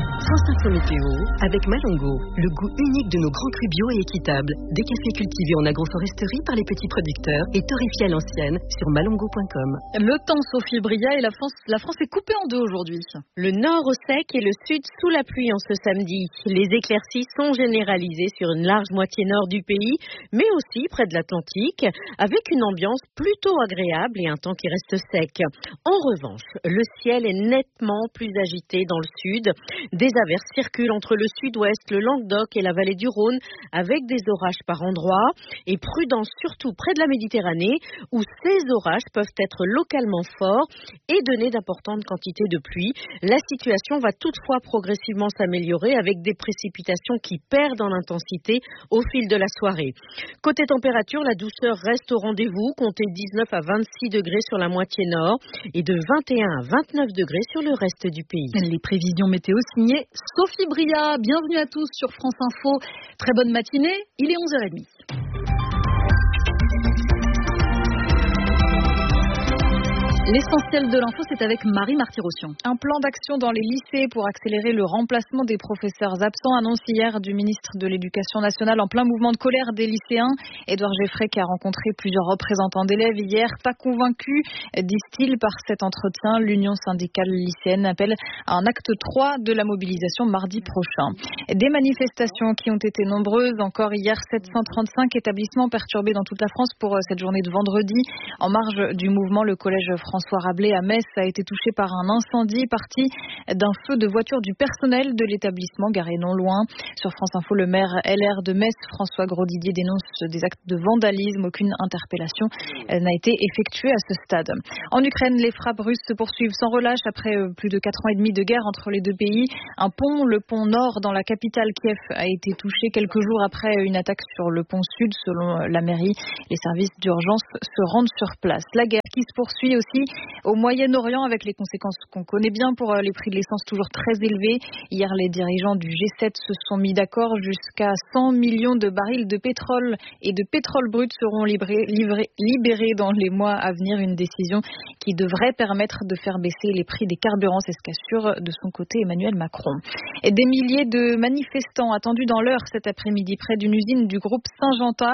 Info Météo avec Malongo, le goût unique de nos grands crus bio et équitables. Des cafés cultivés en agroforesterie par les petits producteurs et torréfiés à l'ancienne sur malongo.com. Le temps, Sophie Bria, et la France est coupée en deux aujourd'hui. Le nord au sec et le sud sous la pluie en ce samedi. Les éclaircies sont généralisées sur une large moitié nord du pays, mais aussi près de l'Atlantique, avec une ambiance plutôt agréable et un temps qui reste sec. En revanche, le ciel est nettement plus agité dans le sud. Des averses circulent entre le sud-ouest, le Languedoc et la vallée du Rhône, avec des orages par endroits. Et prudence surtout près de la Méditerranée, où ces orages peuvent être localement forts et donner d'importantes quantités de pluie. La situation va toutefois progressivement s'améliorer avec des précipitations qui perdent en intensité au fil de la soirée. Côté température, la douceur reste au rendez-vous, comptez 19 à 26 degrés sur la moitié nord et de 21 à 29 degrés sur le reste du pays. Les prévisions météo signées Sophie Bria. Bienvenue à tous sur France Info. Très bonne matinée, il est 11h30. L'essentiel de l'info, c'est avec Marie Marty-Rossian. Un plan d'action dans les lycées pour accélérer le remplacement des professeurs absents, annonce hier du ministre de l'Éducation nationale en plein mouvement de colère des lycéens. Édouard Geffray qui a rencontré plusieurs représentants d'élèves hier, pas convaincus, disent-ils, par cet entretien. L'Union syndicale lycéenne appelle à un acte 3 de la mobilisation mardi prochain. Des manifestations qui ont été nombreuses. Encore hier, 735 établissements perturbés dans toute la France pour cette journée de vendredi. En marge du mouvement, le collège François Rabelais à Metz a été touché par un incendie parti d'un feu de voiture du personnel de l'établissement garé non loin. Sur France Info, le maire LR de Metz, François Grosdidier, dénonce des actes de vandalisme. Aucune interpellation n'a été effectuée à ce stade. En Ukraine, les frappes russes se poursuivent sans relâche après plus de 4 ans et demi de guerre entre les deux pays. Un pont, le pont Nord dans la capitale Kiev, a été touché quelques jours après une attaque sur le pont Sud. Selon la mairie, les services d'urgence se rendent sur place. La guerre qui se poursuit aussi au Moyen-Orient avec les conséquences qu'on connaît bien pour les prix de l'essence toujours très élevés. Hier, les dirigeants du G7 se sont mis d'accord. Jusqu'à 100 millions de barils de pétrole et de pétrole brut seront libérés dans les mois à venir. Une décision qui devrait permettre de faire baisser les prix des carburants. C'est ce qu'assure de son côté Emmanuel Macron. Et des milliers de manifestants attendus dans l'heure cet après-midi près d'une usine du groupe Syngenta.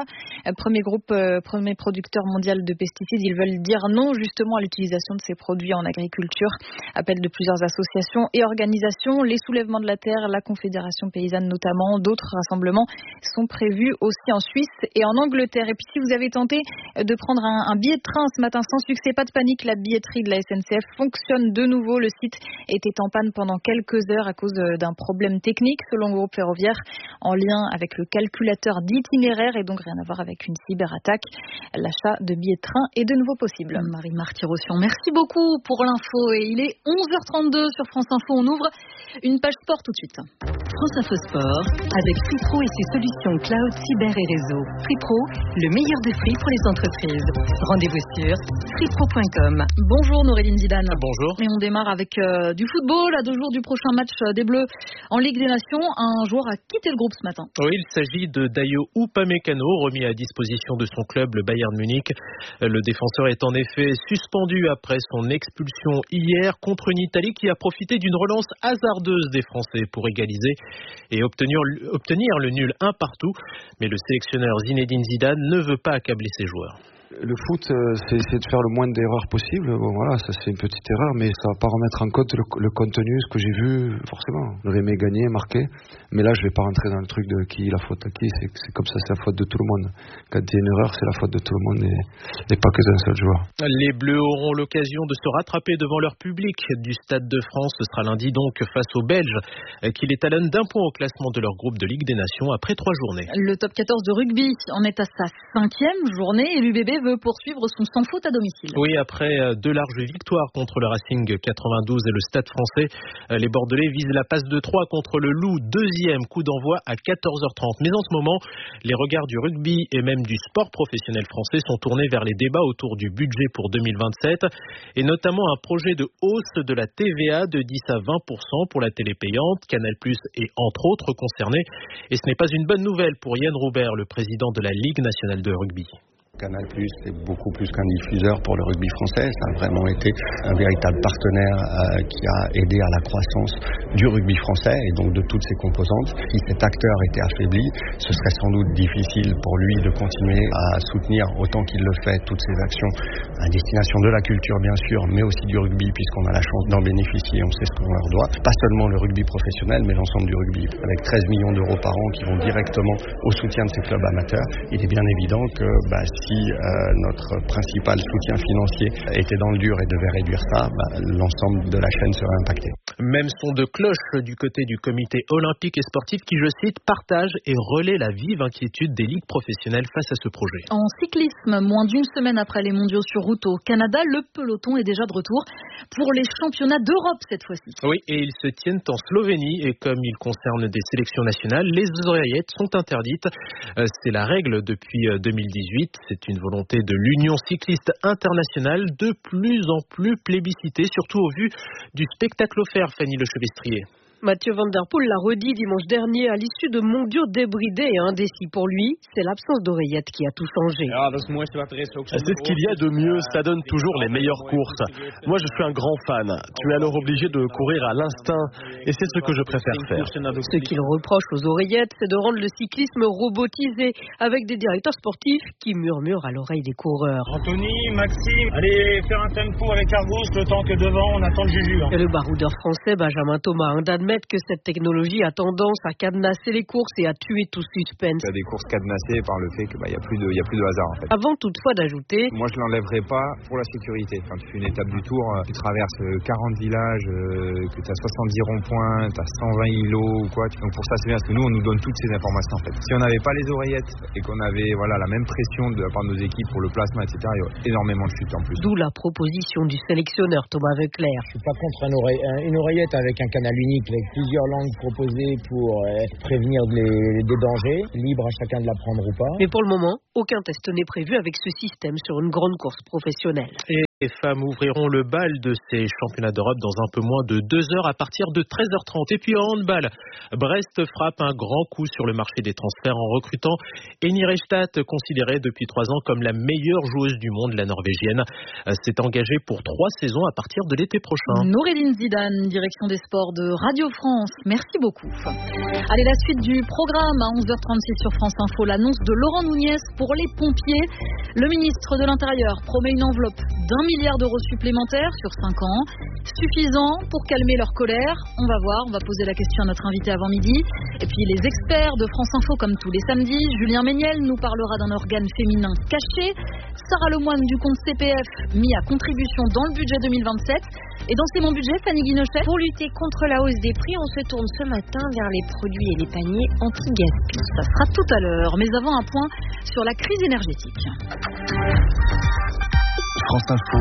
Premier producteur mondial de pesticides. Ils veulent dire non justement à l'utilisation de ces produits en agriculture. Appel de plusieurs associations et organisations, les soulèvements de la terre, la Confédération paysanne notamment. D'autres rassemblements sont prévus aussi en Suisse et en Angleterre. Et puis si vous avez tenté de prendre un billet de train ce matin sans succès, pas de panique, la billetterie de la SNCF fonctionne de nouveau. Le site était en panne pendant quelques heures à cause d'un problème technique selon le groupe ferroviaire en lien avec le calculateur d'itinéraire et donc rien à voir avec une cyberattaque. L'achat de billets de train est de nouveau possible. Marie Marty-Rossian, merci beaucoup pour l'info et il est 11h32 sur France Info. On ouvre une page sport tout de suite. France Info Sport avec Free-Pro et ses solutions cloud, cyber et réseau. Free-Pro, le meilleur de Free pour les entreprises. Rendez-vous sur freepro.com. Bonjour Noréline Zidane. Bonjour. Et on démarre avec du football. À 2 jours du prochain match des Bleus en Ligue des Nations, un joueur a quitté le groupe ce matin. Oui, il s'agit de Dayo Upamecano, remis à disposition de son club, le Bayern Munich. Le défenseur est en effet suspendu après son expulsion hier contre une Italie qui a profité d'une relance hasardeuse des Français pour égaliser et obtenir le nul 1 partout. Mais le sélectionneur Zinedine Zidane ne veut pas accabler ses joueurs. Le foot, c'est essayer de faire le moins d'erreurs possible. Bon, voilà, ça c'est une petite erreur, mais ça va pas remettre en compte le contenu, ce que j'ai vu, forcément. On aurait aimé gagner, marquer, mais là je vais pas rentrer dans le truc de qui la faute à qui. C'est comme ça, c'est la faute de tout le monde. Quand il y a une erreur, c'est la faute de tout le monde et pas que d'un seul joueur. Les Bleus auront l'occasion de se rattraper devant leur public du Stade de France. Ce sera lundi donc face aux Belges qui les talonnent d'1 point au classement de leur groupe de Ligue des Nations après 3 journées. Le top 14 de rugby en est à sa 5e journée et l'UBB veut poursuivre son sans faute à domicile. Oui, après 2 larges victoires contre le Racing 92 et le Stade français, les Bordelais visent la passe de 3 contre le Loup, 2e coup d'envoi à 14h30. Mais en ce moment, les regards du rugby et même du sport professionnel français sont tournés vers les débats autour du budget pour 2027 et notamment un projet de hausse de la TVA de 10 à 20% pour la télé payante. Canal+ est entre autres concerné et ce n'est pas une bonne nouvelle pour Yann Roubert, le président de la Ligue nationale de rugby. Canal+, c'est beaucoup plus qu'un diffuseur pour le rugby français. Ça a vraiment été un véritable partenaire qui a aidé à la croissance du rugby français et donc de toutes ses composantes. Si cet acteur était affaibli, ce serait sans doute difficile pour lui de continuer à soutenir autant qu'il le fait toutes ses actions à destination de la culture bien sûr, mais aussi du rugby puisqu'on a la chance d'en bénéficier, on sait ce qu'on leur doit. Pas seulement le rugby professionnel, mais l'ensemble du rugby. Avec 13 millions d'euros par an qui vont directement au soutien de ces clubs amateurs, il est bien évident que si notre principal soutien financier était dans le dur et devait réduire ça, l'ensemble de la chaîne serait impacté. Même son de cloche du côté du comité olympique et sportif qui, je cite, partage et relaie la vive inquiétude des ligues professionnelles face à ce projet. En cyclisme, moins d'une semaine après les mondiaux sur route au Canada, le peloton est déjà de retour pour les championnats d'Europe cette fois-ci. Oui, et ils se tiennent en Slovénie et comme ils concernent des sélections nationales, les oreillettes sont interdites. C'est la règle depuis 2018. C'est une volonté de l'Union cycliste internationale de plus en plus plébiscitée, surtout au vu du spectacle offert, Fanny Lechevestrier. Mathieu Van Der Poel l'a redit dimanche dernier à l'issue de mondiaux débridés et indécis pour lui. C'est l'absence d'oreillettes qui a tout changé. C'est ce qu'il y a de mieux, ça donne toujours les meilleures courses. Moi je suis un grand fan. Tu es alors obligé de courir à l'instinct et c'est ce que je préfère faire. Ce qu'il reproche aux oreillettes, c'est de rendre le cyclisme robotisé avec des directeurs sportifs qui murmurent à l'oreille des coureurs. Anthony, Maxime, allez faire un tempo avec Argos le temps que devant on attend le juju. Et le baroudeur français Benjamin Thomas d'admettre que cette technologie a tendance à cadenasser les courses et à tuer tout suspense. Il y a des courses cadenassées par le fait qu'il n'y a plus de hasard en fait. Avant toutefois d'ajouter... Moi je ne l'enlèverai pas pour la sécurité. Quand tu fais une étape du Tour, tu traverses 40 villages, que tu as 70 ronds-points, tu as 120 îlots ou quoi. Donc pour ça c'est bien parce que nous on nous donne toutes ces informations en fait. Si on n'avait pas les oreillettes et qu'on avait la même pression de la part de nos équipes pour le plasma etc, il y aurait énormément de chutes en plus. D'où la proposition du sélectionneur Thomas Voeckler. Je ne suis pas contre une oreillette avec un canal unique avec plusieurs langues proposées pour prévenir des dangers, libre à chacun de la prendre ou pas. Mais pour le moment, aucun test n'est prévu avec ce système sur une grande course professionnelle. Et les femmes ouvriront le bal de ces championnats d'Europe dans un peu moins de 2 heures à partir de 13h30. Et puis en handball, Brest frappe un grand coup sur le marché des transferts en recrutant Eni Reichstadt, considérée depuis 3 ans comme la meilleure joueuse du monde, la Norvégienne. S'est engagée pour 3 saisons à partir de l'été prochain. Noureddine Zidane, direction des sports de Radio France. Merci beaucoup. Allez, la suite du programme à 11h36 sur France Info. L'annonce de Laurent Nunez pour les pompiers. Le ministre de l'Intérieur promet une enveloppe d'1 milliard d'euros supplémentaires sur 5 ans. Suffisant pour calmer leur colère. On va voir, on va poser la question à notre invité avant midi. Et puis les experts de France Info comme tous les samedis. Julien Méniel nous parlera d'un organe féminin caché. Sarah Lemoine du compte CPF mis à contribution dans le budget 2027. Et dans C'est mon budget, Fanny Guinochet. Pour lutter contre la hausse des prix, on se tourne ce matin vers les produits et les paniers anti-gaspi. Ça sera tout à l'heure, mais avant un point sur la crise énergétique. France Info,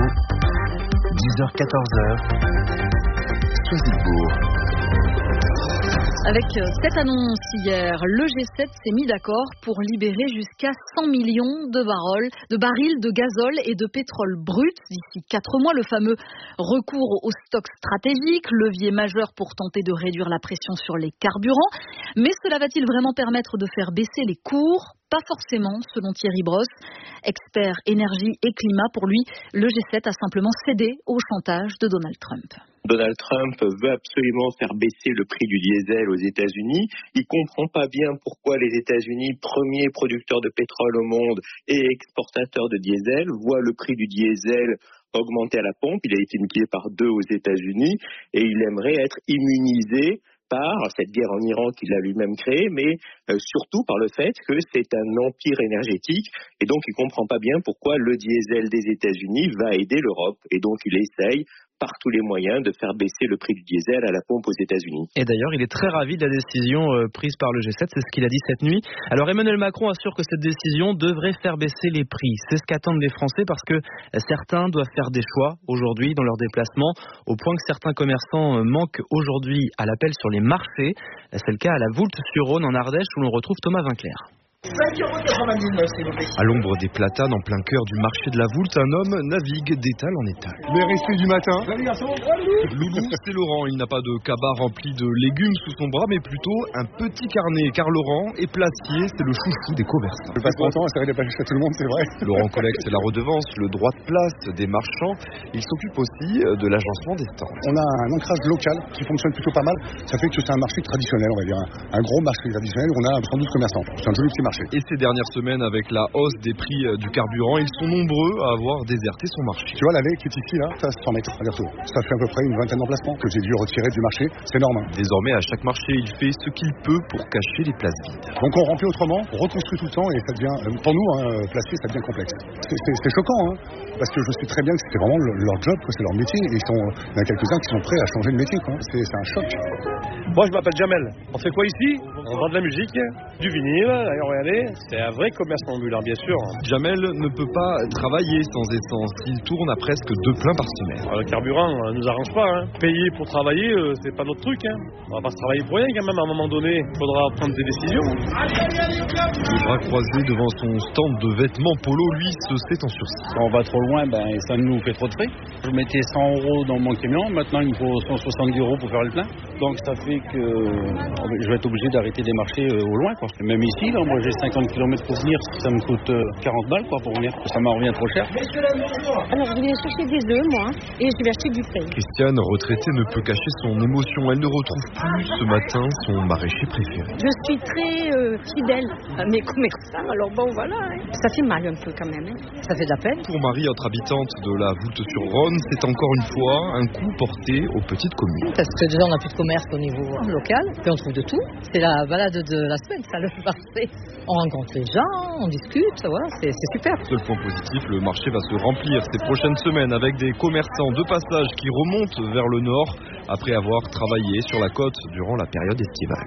10h-14h, Soisy-Bourg. Avec cette annonce hier, le G7 s'est mis d'accord pour libérer jusqu'à 100 millions de barils de gazole et de pétrole brut d'ici 4 mois. Le fameux recours aux stocks stratégiques, levier majeur pour tenter de réduire la pression sur les carburants. Mais cela va-t-il vraiment permettre de faire baisser les cours ? Pas forcément, selon Thierry Brosse, expert énergie et climat. Pour lui, le G7 a simplement cédé au chantage de Donald Trump. Donald Trump veut absolument faire baisser le prix du diesel aux États-Unis. Il comprend pas bien pourquoi les États-Unis, premier producteur de pétrole au monde et exportateur de diesel, voient le prix du diesel augmenter à la pompe. Il a été multiplié par 2 aux États-Unis et il aimerait être immunisé par cette guerre en Iran qu'il a lui-même créée, mais surtout par le fait que c'est un empire énergétique et donc il comprend pas bien pourquoi le diesel des États-Unis va aider l'Europe et donc il essaye par tous les moyens de faire baisser le prix du diesel à la pompe aux États-Unis. Et d'ailleurs, il est très ravi de la décision prise par le G7, c'est ce qu'il a dit cette nuit. Alors Emmanuel Macron assure que cette décision devrait faire baisser les prix. C'est ce qu'attendent les Français parce que certains doivent faire des choix aujourd'hui dans leurs déplacements, au point que certains commerçants manquent aujourd'hui à l'appel sur les marchés. C'est le cas à la Voulte-sur-Rhône en Ardèche où l'on retrouve Thomas Vinclair. 5,99 s'il vous plaît. À l'ombre des platanes, en plein cœur du marché de la Voulte, un homme navigue d'étal en étal. Les restés du matin. Loulou, c'est Laurent. Il n'a pas de cabas rempli de légumes sous son bras, mais plutôt un petit carnet. Car Laurent est placier, c'est le chouchou des commerçants. Je passe mon temps à servir des pâtisseries à tout le monde, c'est vrai. Laurent collecte la redevance, le droit de place des marchands. Il s'occupe aussi de l'agencement des stands. On a un ancrage local qui fonctionne plutôt pas mal. Ça fait que c'est un marché traditionnel, on va dire. Un gros marché traditionnel où on a 112 commerçants. C'est un joli petit marché. Et ces dernières semaines, avec la hausse des prix du carburant, ils sont nombreux à avoir déserté son marché. Tu vois, la veille qui est ici, là, ça 100 mètres aller-retour. Ça fait à peu près une vingtaine d'emplacements que j'ai dû retirer du marché. C'est normal. Désormais, à chaque marché, il fait ce qu'il peut pour cacher les places vides. Donc on remplit autrement, on reconstruit tout le temps et ça devient, pour nous, placier, ça devient complexe. C'est choquant, hein, parce que je sais très bien que c'est vraiment leur job, c'est leur métier. Et il y en a quelques-uns qui sont prêts à changer de métier. C'est un choc. Moi, je m'appelle Jamel. On fait quoi ici? On vend de la musique, du vinyle, regardez, c'est un vrai commerce ambulant, bien sûr. Jamel ne peut pas travailler sans essence. Il tourne à presque 2 pleins par semaine. Alors, le carburant nous arrange pas. Payer pour travailler, c'est pas notre truc. On va pas se travailler pour rien quand même. À un moment donné, il faudra prendre des décisions. Les bras croisés devant son stand de vêtements polo, lui, se sait en sursis. Quand on va trop loin, ça nous fait trop de frais. Je mettais 100 € dans mon camion, maintenant il me faut 170 € pour faire le plein. Donc ça fait que je vais être obligé d'arrêter des marchés au loin, quoi. Même ici, là, moi j'ai 50 km pour venir, ça me coûte 40 balles pour venir. Ça m'en revient trop cher. Alors je viens chercher des œufs, moi, et je vais acheter du pain. Christiane, retraitée, ne peut cacher son émotion. Elle ne retrouve plus ce matin son maraîcher préféré. Je suis très fidèle à mes commerçants, alors bon voilà. Ça fait mal un peu quand même, ça fait de la peine. Pour Marie, autre habitante de la Voulte-sur-Rhône, c'est encore une fois un coup porté aux petites communes. Parce que déjà on n'a plus de commerce au niveau local, puis on trouve de tout. C'est la balade de la semaine, ça le marché. On rencontre les gens, on discute, voilà, c'est super. Seul point positif, le marché va se remplir ces prochaines semaines avec des commerçants de passage qui remontent vers le nord après avoir travaillé sur la côte durant la période estivale.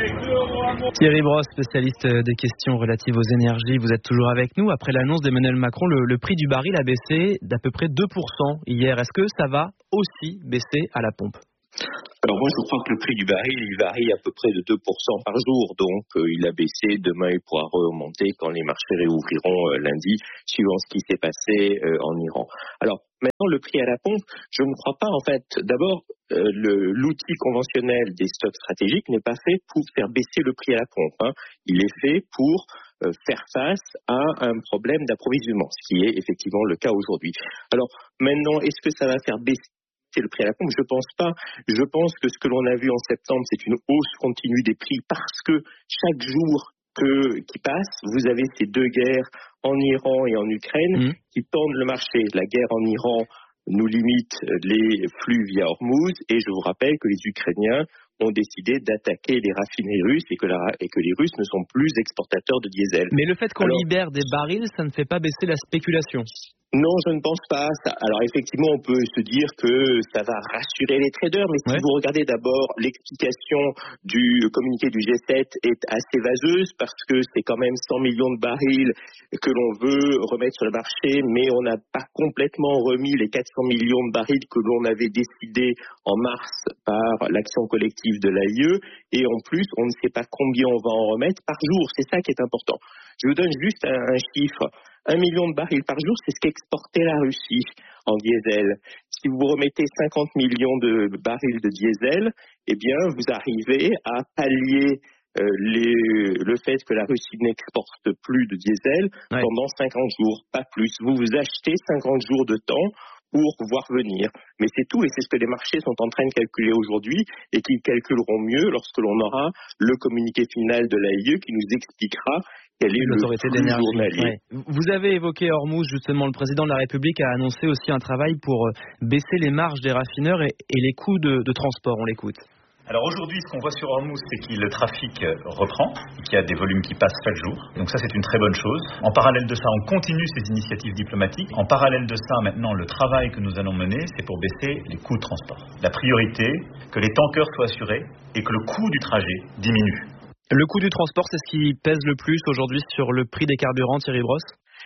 Thierry Brosse, spécialiste des questions relatives aux énergies, vous êtes toujours avec nous. Après l'annonce d'Emmanuel Macron, le prix du baril a baissé d'à peu près 2% hier. Est-ce que ça va aussi baisser à la pompe ? Alors moi je crois que le prix du baril il varie à peu près de 2% par jour, donc il a baissé, demain il pourra remonter quand les marchés réouvriront lundi, suivant ce qui s'est passé en Iran. Alors maintenant le prix à la pompe, je ne crois pas en fait, d'abord l'outil conventionnel des stocks stratégiques n'est pas fait pour faire baisser le prix à la pompe, il est fait pour faire face à un problème d'approvisionnement, ce qui est effectivement le cas aujourd'hui. Alors maintenant, est-ce que ça va faire baisser le prix à la pompe? Je pense pas. Je pense que ce que l'on a vu en septembre, c'est une hausse continue des prix parce que chaque jour qui passe, vous avez ces deux guerres en Iran et en Ukraine qui tendent le marché. La guerre en Iran nous limite les flux via Hormuz et je vous rappelle que les Ukrainiens ont décidé d'attaquer les raffineries russes et que les Russes ne sont plus exportateurs de diesel. Mais le fait qu'on libère des barils, ça ne fait pas baisser la spéculation? Non, je ne pense pas. Alors effectivement, on peut se dire que ça va rassurer les traders, mais si vous regardez d'abord l'explication du communiqué du G7 est assez vaseuse parce que c'est quand même 100 millions de barils que l'on veut remettre sur le marché, mais on n'a pas complètement remis les 400 millions de barils que l'on avait décidé en mars par l'action collective de l'AIE, et en plus, on ne sait pas combien on va en remettre par jour. C'est ça qui est important. Je vous donne juste un chiffre. 1 million de barils par jour, c'est ce qu'exportait la Russie en diesel. Si vous remettez 50 millions de barils de diesel, eh bien, vous arrivez à pallier le fait que la Russie n'exporte plus de diesel pendant 50 jours, pas plus. Vous achetez 50 jours de temps pour voir venir. Mais c'est tout, et c'est ce que les marchés sont en train de calculer aujourd'hui, et qu'ils calculeront mieux lorsque l'on aura le communiqué final de l'AIE qui nous expliquera quelle est l'autorité d'énergie. Vous avez évoqué Hormuz, justement, le président de la République a annoncé aussi un travail pour baisser les marges des raffineurs et les coûts de transport. On l'écoute. Alors aujourd'hui, ce qu'on voit sur Hormuz, c'est que le trafic reprend, qu'il y a des volumes qui passent chaque jour. Donc ça, c'est une très bonne chose. En parallèle de ça, on continue ces initiatives diplomatiques. En parallèle de ça, maintenant, le travail que nous allons mener, c'est pour baisser les coûts de transport. La priorité, que les tankers soient assurés et que le coût du trajet diminue. Le coût du transport, c'est ce qui pèse le plus aujourd'hui sur le prix des carburants, Thierry Brosse ?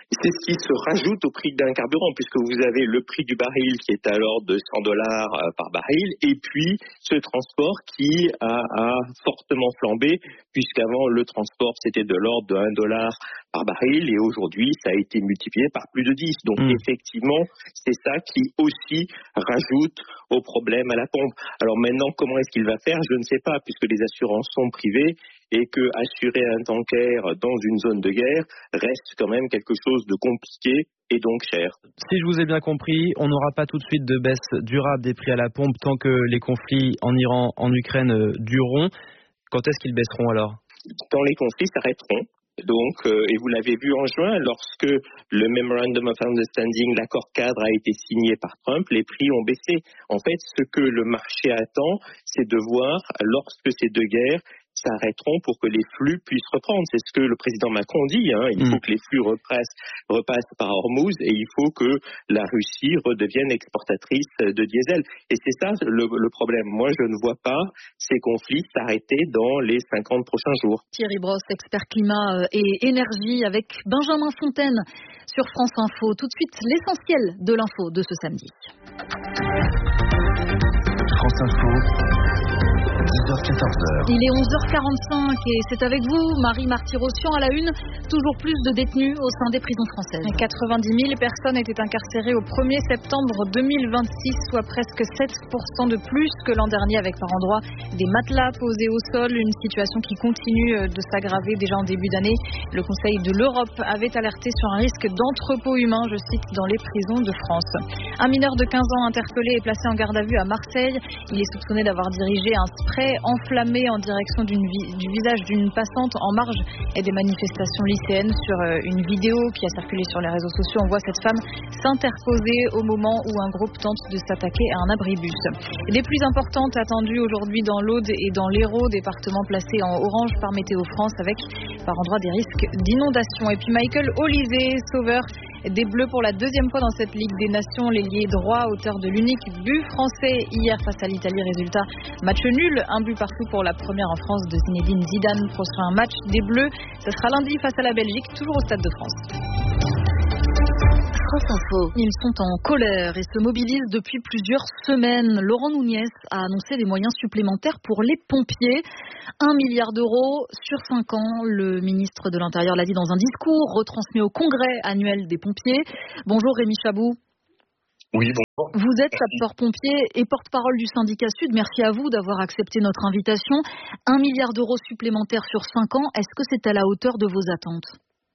C'est ce qui se rajoute au prix d'un carburant, puisque vous avez le prix du baril qui est à l'ordre de $100 par baril, et puis ce transport qui a fortement flambé, puisqu'avant le transport c'était de l'ordre de $1 par baril, et aujourd'hui ça a été multiplié par plus de 10. Donc effectivement, c'est ça qui aussi rajoute au problème à la pompe. Alors maintenant, comment est-ce qu'il va faire? Je ne sais pas, puisque les assurances sont privées, et que assurer un tanker dans une zone de guerre reste quand même quelque chose de compliqué et donc cher. Si je vous ai bien compris, on n'aura pas tout de suite de baisse durable des prix à la pompe tant que les conflits en Iran, en Ukraine dureront. Quand est-ce qu'ils baisseront alors? Quand les conflits s'arrêteront. Donc, et vous l'avez vu en juin, lorsque le Memorandum of Understanding, l'accord cadre, a été signé par Trump, les prix ont baissé. En fait, ce que le marché attend, c'est de voir, lorsque ces deux guerres s'arrêteront, pour que les flux puissent reprendre. C'est ce que le président Macron dit. Il faut que les flux repassent par Hormuz, et il faut que la Russie redevienne exportatrice de diesel. Et c'est ça le problème. Moi, je ne vois pas ces conflits s'arrêter dans les 50 prochains jours. Thierry Brosse, expert climat et énergie, avec Benjamin Fontaine sur France Info. Tout de suite, l'essentiel de l'info de ce samedi. France Info. 10h-14h. Il est 11h45 et c'est avec vous, Marie Marty-Rossian, à la une. Toujours plus de détenus au sein des prisons françaises. 90 000 personnes étaient incarcérées au 1er septembre 2026, soit presque 7% de plus que l'an dernier, avec par endroits des matelas posés au sol. Une situation qui continue de s'aggraver déjà en début d'année. Le Conseil de l'Europe avait alerté sur un risque d'entrepôt humain, je cite, dans les prisons de France. Un mineur de 15 ans interpellé et placé en garde à vue à Marseille. Il est soupçonné d'avoir dirigé un spray enflammé en direction du visage d'une passante en marge des manifestations lycéennes. Sur une vidéo qui a circulé sur les réseaux sociaux, on voit cette femme s'interposer au moment où un groupe tente de s'attaquer à un abribus. Les pluies importantes attendues aujourd'hui dans l'Aude et dans l'Hérault, départements placés en orange par Météo France, avec par endroits des risques d'inondation. Et puis Michael Olise, sauveur des Bleus pour la deuxième fois dans cette Ligue des Nations. L'ailier droit, auteur de l'unique but français hier face à l'Italie. Résultat, match nul, un but partout pour la première en France de Zinedine Zidane. Prochain match des Bleus, ce sera lundi face à la Belgique, toujours au Stade de France. France Info. Ils sont en colère et se mobilisent depuis plusieurs semaines. Laurent Nunez a annoncé des moyens supplémentaires pour les pompiers. 1 milliard d'euros sur 5 ans. Le ministre de l'Intérieur l'a dit dans un discours retransmis au congrès annuel des pompiers. Bonjour Rémi Chabou. Oui, bonjour. Vous êtes sapeur-pompier et porte-parole du syndicat Sud. Merci à vous d'avoir accepté notre invitation. 1 milliard d'euros supplémentaires sur 5 ans. Est-ce que c'est à la hauteur de vos attentes ?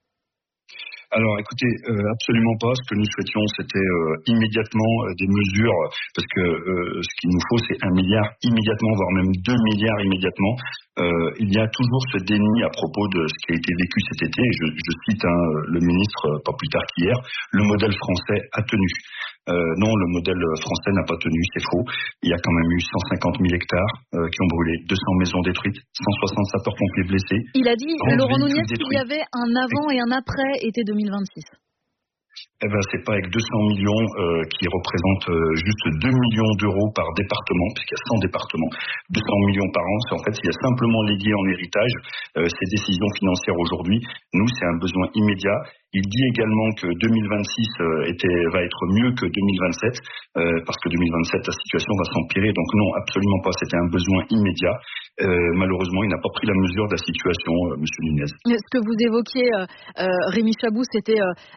Alors écoutez, absolument pas. Ce que nous souhaitions, c'était immédiatement des mesures, parce que ce qu'il nous faut, c'est 1 milliard immédiatement, voire même 2 milliards immédiatement. Il y a toujours ce déni à propos de ce qui a été vécu cet été. Je cite le ministre, pas plus tard qu'hier, le modèle français a tenu. Non, le modèle français n'a pas tenu, c'est faux. Il y a quand même eu 150 000 hectares qui ont brûlé, 200 maisons détruites, 160 sapeurs-pompiers blessés. Il a dit, Laurent Nunez, qu'il y avait un avant et un après été 2026. Eh ben, c'est pas avec 200 millions qui représentent juste 2 millions d'euros par département, puisqu'il y a 100 départements, 200 millions par an. C'est en fait, il y a simplement légué en héritage ces décisions financières aujourd'hui. Nous, c'est un besoin immédiat. Il dit également que 2026 va être mieux que 2027, parce que 2027, la situation va s'empirer. Donc non, absolument pas. C'était un besoin immédiat. Malheureusement, il n'a pas pris la mesure de la situation, Monsieur Nunez. Ce que vous évoquiez, Rémi Chabou, c'était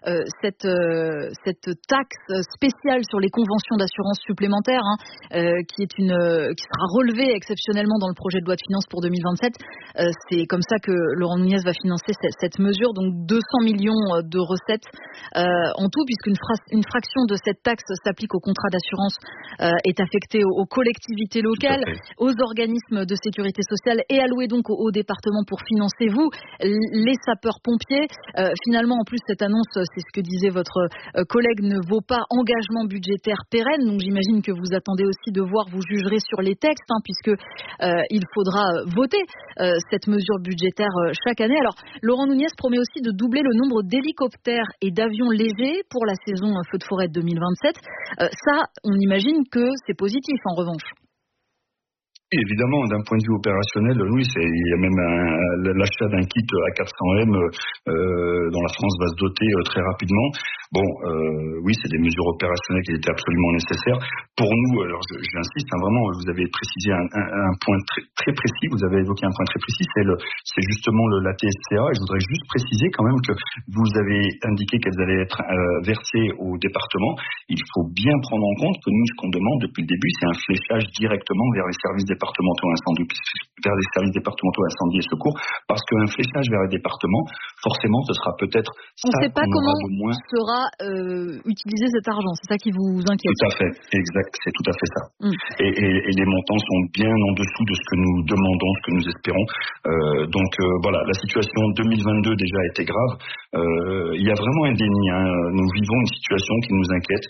cette taxe spéciale sur les conventions d'assurance supplémentaires, qui sera relevée exceptionnellement dans le projet de loi de finances pour 2027. C'est comme ça que Laurent Nunez va financer cette mesure, donc 200 millions de recettes en tout, puisqu'une fraction de cette taxe s'applique aux contrats d'assurance, est affectée aux collectivités locales, aux organismes de sécurité sociale et allouée donc aux départements pour financer les sapeurs-pompiers. Finalement, en plus, cette annonce, c'est ce que disait votre collègue, ne vaut pas engagement budgétaire pérenne. Donc j'imagine que vous attendez aussi de voir, vous jugerez sur les textes, puisque il faudra voter cette mesure budgétaire chaque année. Alors, Laurent Nunez promet aussi de doubler le nombre d'hélicoptères et d'avions légers pour la saison feu de forêt de 2027. Ça, on imagine que c'est positif en revanche. évidemment, d'un point de vue opérationnel, oui, il y a même l'achat d'un kit à 400M dont la France va se doter très rapidement. Bon, oui, c'est des mesures opérationnelles qui étaient absolument nécessaires. Pour nous, alors j'insiste, vraiment, vous avez précisé un point très précis, vous avez évoqué un point très précis, c'est justement la TSCA, et je voudrais juste préciser quand même que vous avez indiqué qu'elles allaient être versées aux départements. Il faut bien prendre en compte que nous, ce qu'on demande depuis le début, c'est un fléchage directement vers les services départementaux incendie et secours, parce qu'un fléchage vers les départements, forcément, ce sera peut-être on ne sait pas comment sera utilisé cet argent, c'est ça qui vous inquiète? Tout à fait, exact, c'est tout à fait ça. Et les montants sont bien en dessous de ce que nous demandons, ce que nous espérons. Donc voilà, la situation 2022 déjà a été grave. Il y a vraiment un déni. Nous vivons une situation qui nous inquiète.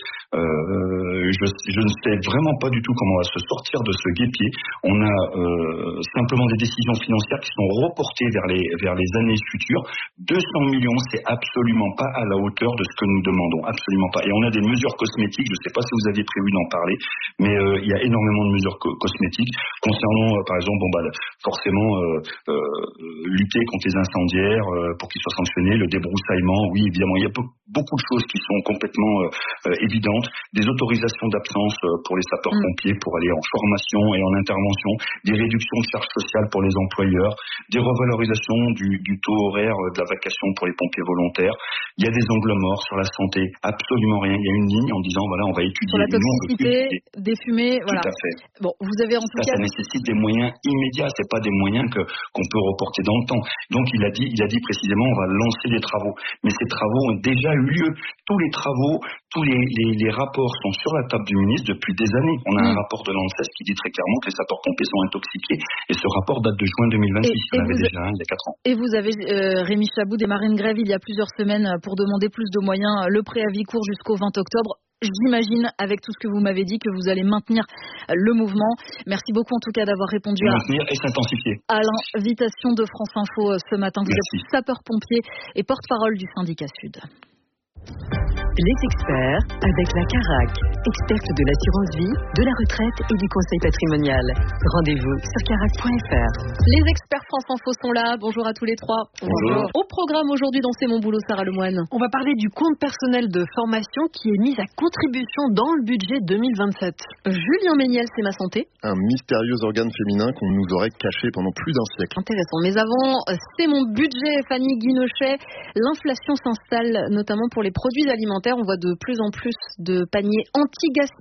Je ne sais vraiment pas du tout comment on va se sortir de ce guêpier. On a simplement des décisions financières qui sont reportées vers les années futures. 200 millions, c'est absolument pas à la hauteur de ce que nous demandons, absolument pas. Et on a des mesures cosmétiques, je ne sais pas si vous aviez prévu d'en parler, mais il y a énormément de mesures cosmétiques concernant, par exemple, forcément lutter contre les incendiaires pour qu'ils soient sanctionnés, le débroussaillement, oui, évidemment, il y a beaucoup de choses qui sont complètement évidentes, des autorisations d'absence pour les sapeurs-pompiers pour aller en formation et en intervention, des réductions de charges sociales pour les employeurs, des revalorisations du taux horaire de la vacation pour les pompiers volontaires. Il y a des angles morts sur la santé, absolument rien. Il y a une ligne en disant, voilà, on va étudier. Sur la toxicité, des fumées, voilà. Tout à fait. Bon, vous avez en tout cas... Ça nécessite des moyens immédiats, c'est pas des moyens qu'on peut reporter dans le temps. Donc il a dit précisément, on va lancer des travaux. Mais ces travaux ont déjà eu lieu. Tous les travaux, tous les rapports sont sur la table du ministre depuis des années. On a un rapport de l'ANSES qui dit très clairement que les sapeurs-pompiers sont intoxiqués. Et ce rapport date de juin 2026. Il y en avait déjà un il y a 4 ans. Et vous avez, Rémi Chabou, démarré une grève il y a plusieurs semaines pour demander plus de moyens. Le préavis court jusqu'au 20 octobre. J'imagine, avec tout ce que vous m'avez dit, que vous allez maintenir le mouvement. Merci beaucoup en tout cas d'avoir répondu et s'intensifier à l'invitation de France Info ce matin. Vous êtes sapeur-pompier et porte-parole du syndicat Sud. Les experts avec la CARAC, experte de l'assurance vie, de la retraite et du conseil patrimonial. Rendez-vous sur carac.fr. Les experts France Info sont là. Bonjour à tous les trois. Bonjour. Au programme aujourd'hui dans C'est mon boulot, Sarah Lemoine. On va parler du compte personnel de formation qui est mis à contribution dans le budget 2027. Julien Méniel, c'est ma santé. Un mystérieux organe féminin qu'on nous aurait caché pendant plus d'un siècle. Intéressant. Mais avant, c'est mon budget, Fanny Guinochet. L'inflation s'installe notamment pour les produits alimentaires. On voit de plus en plus de paniers anti-gaspillage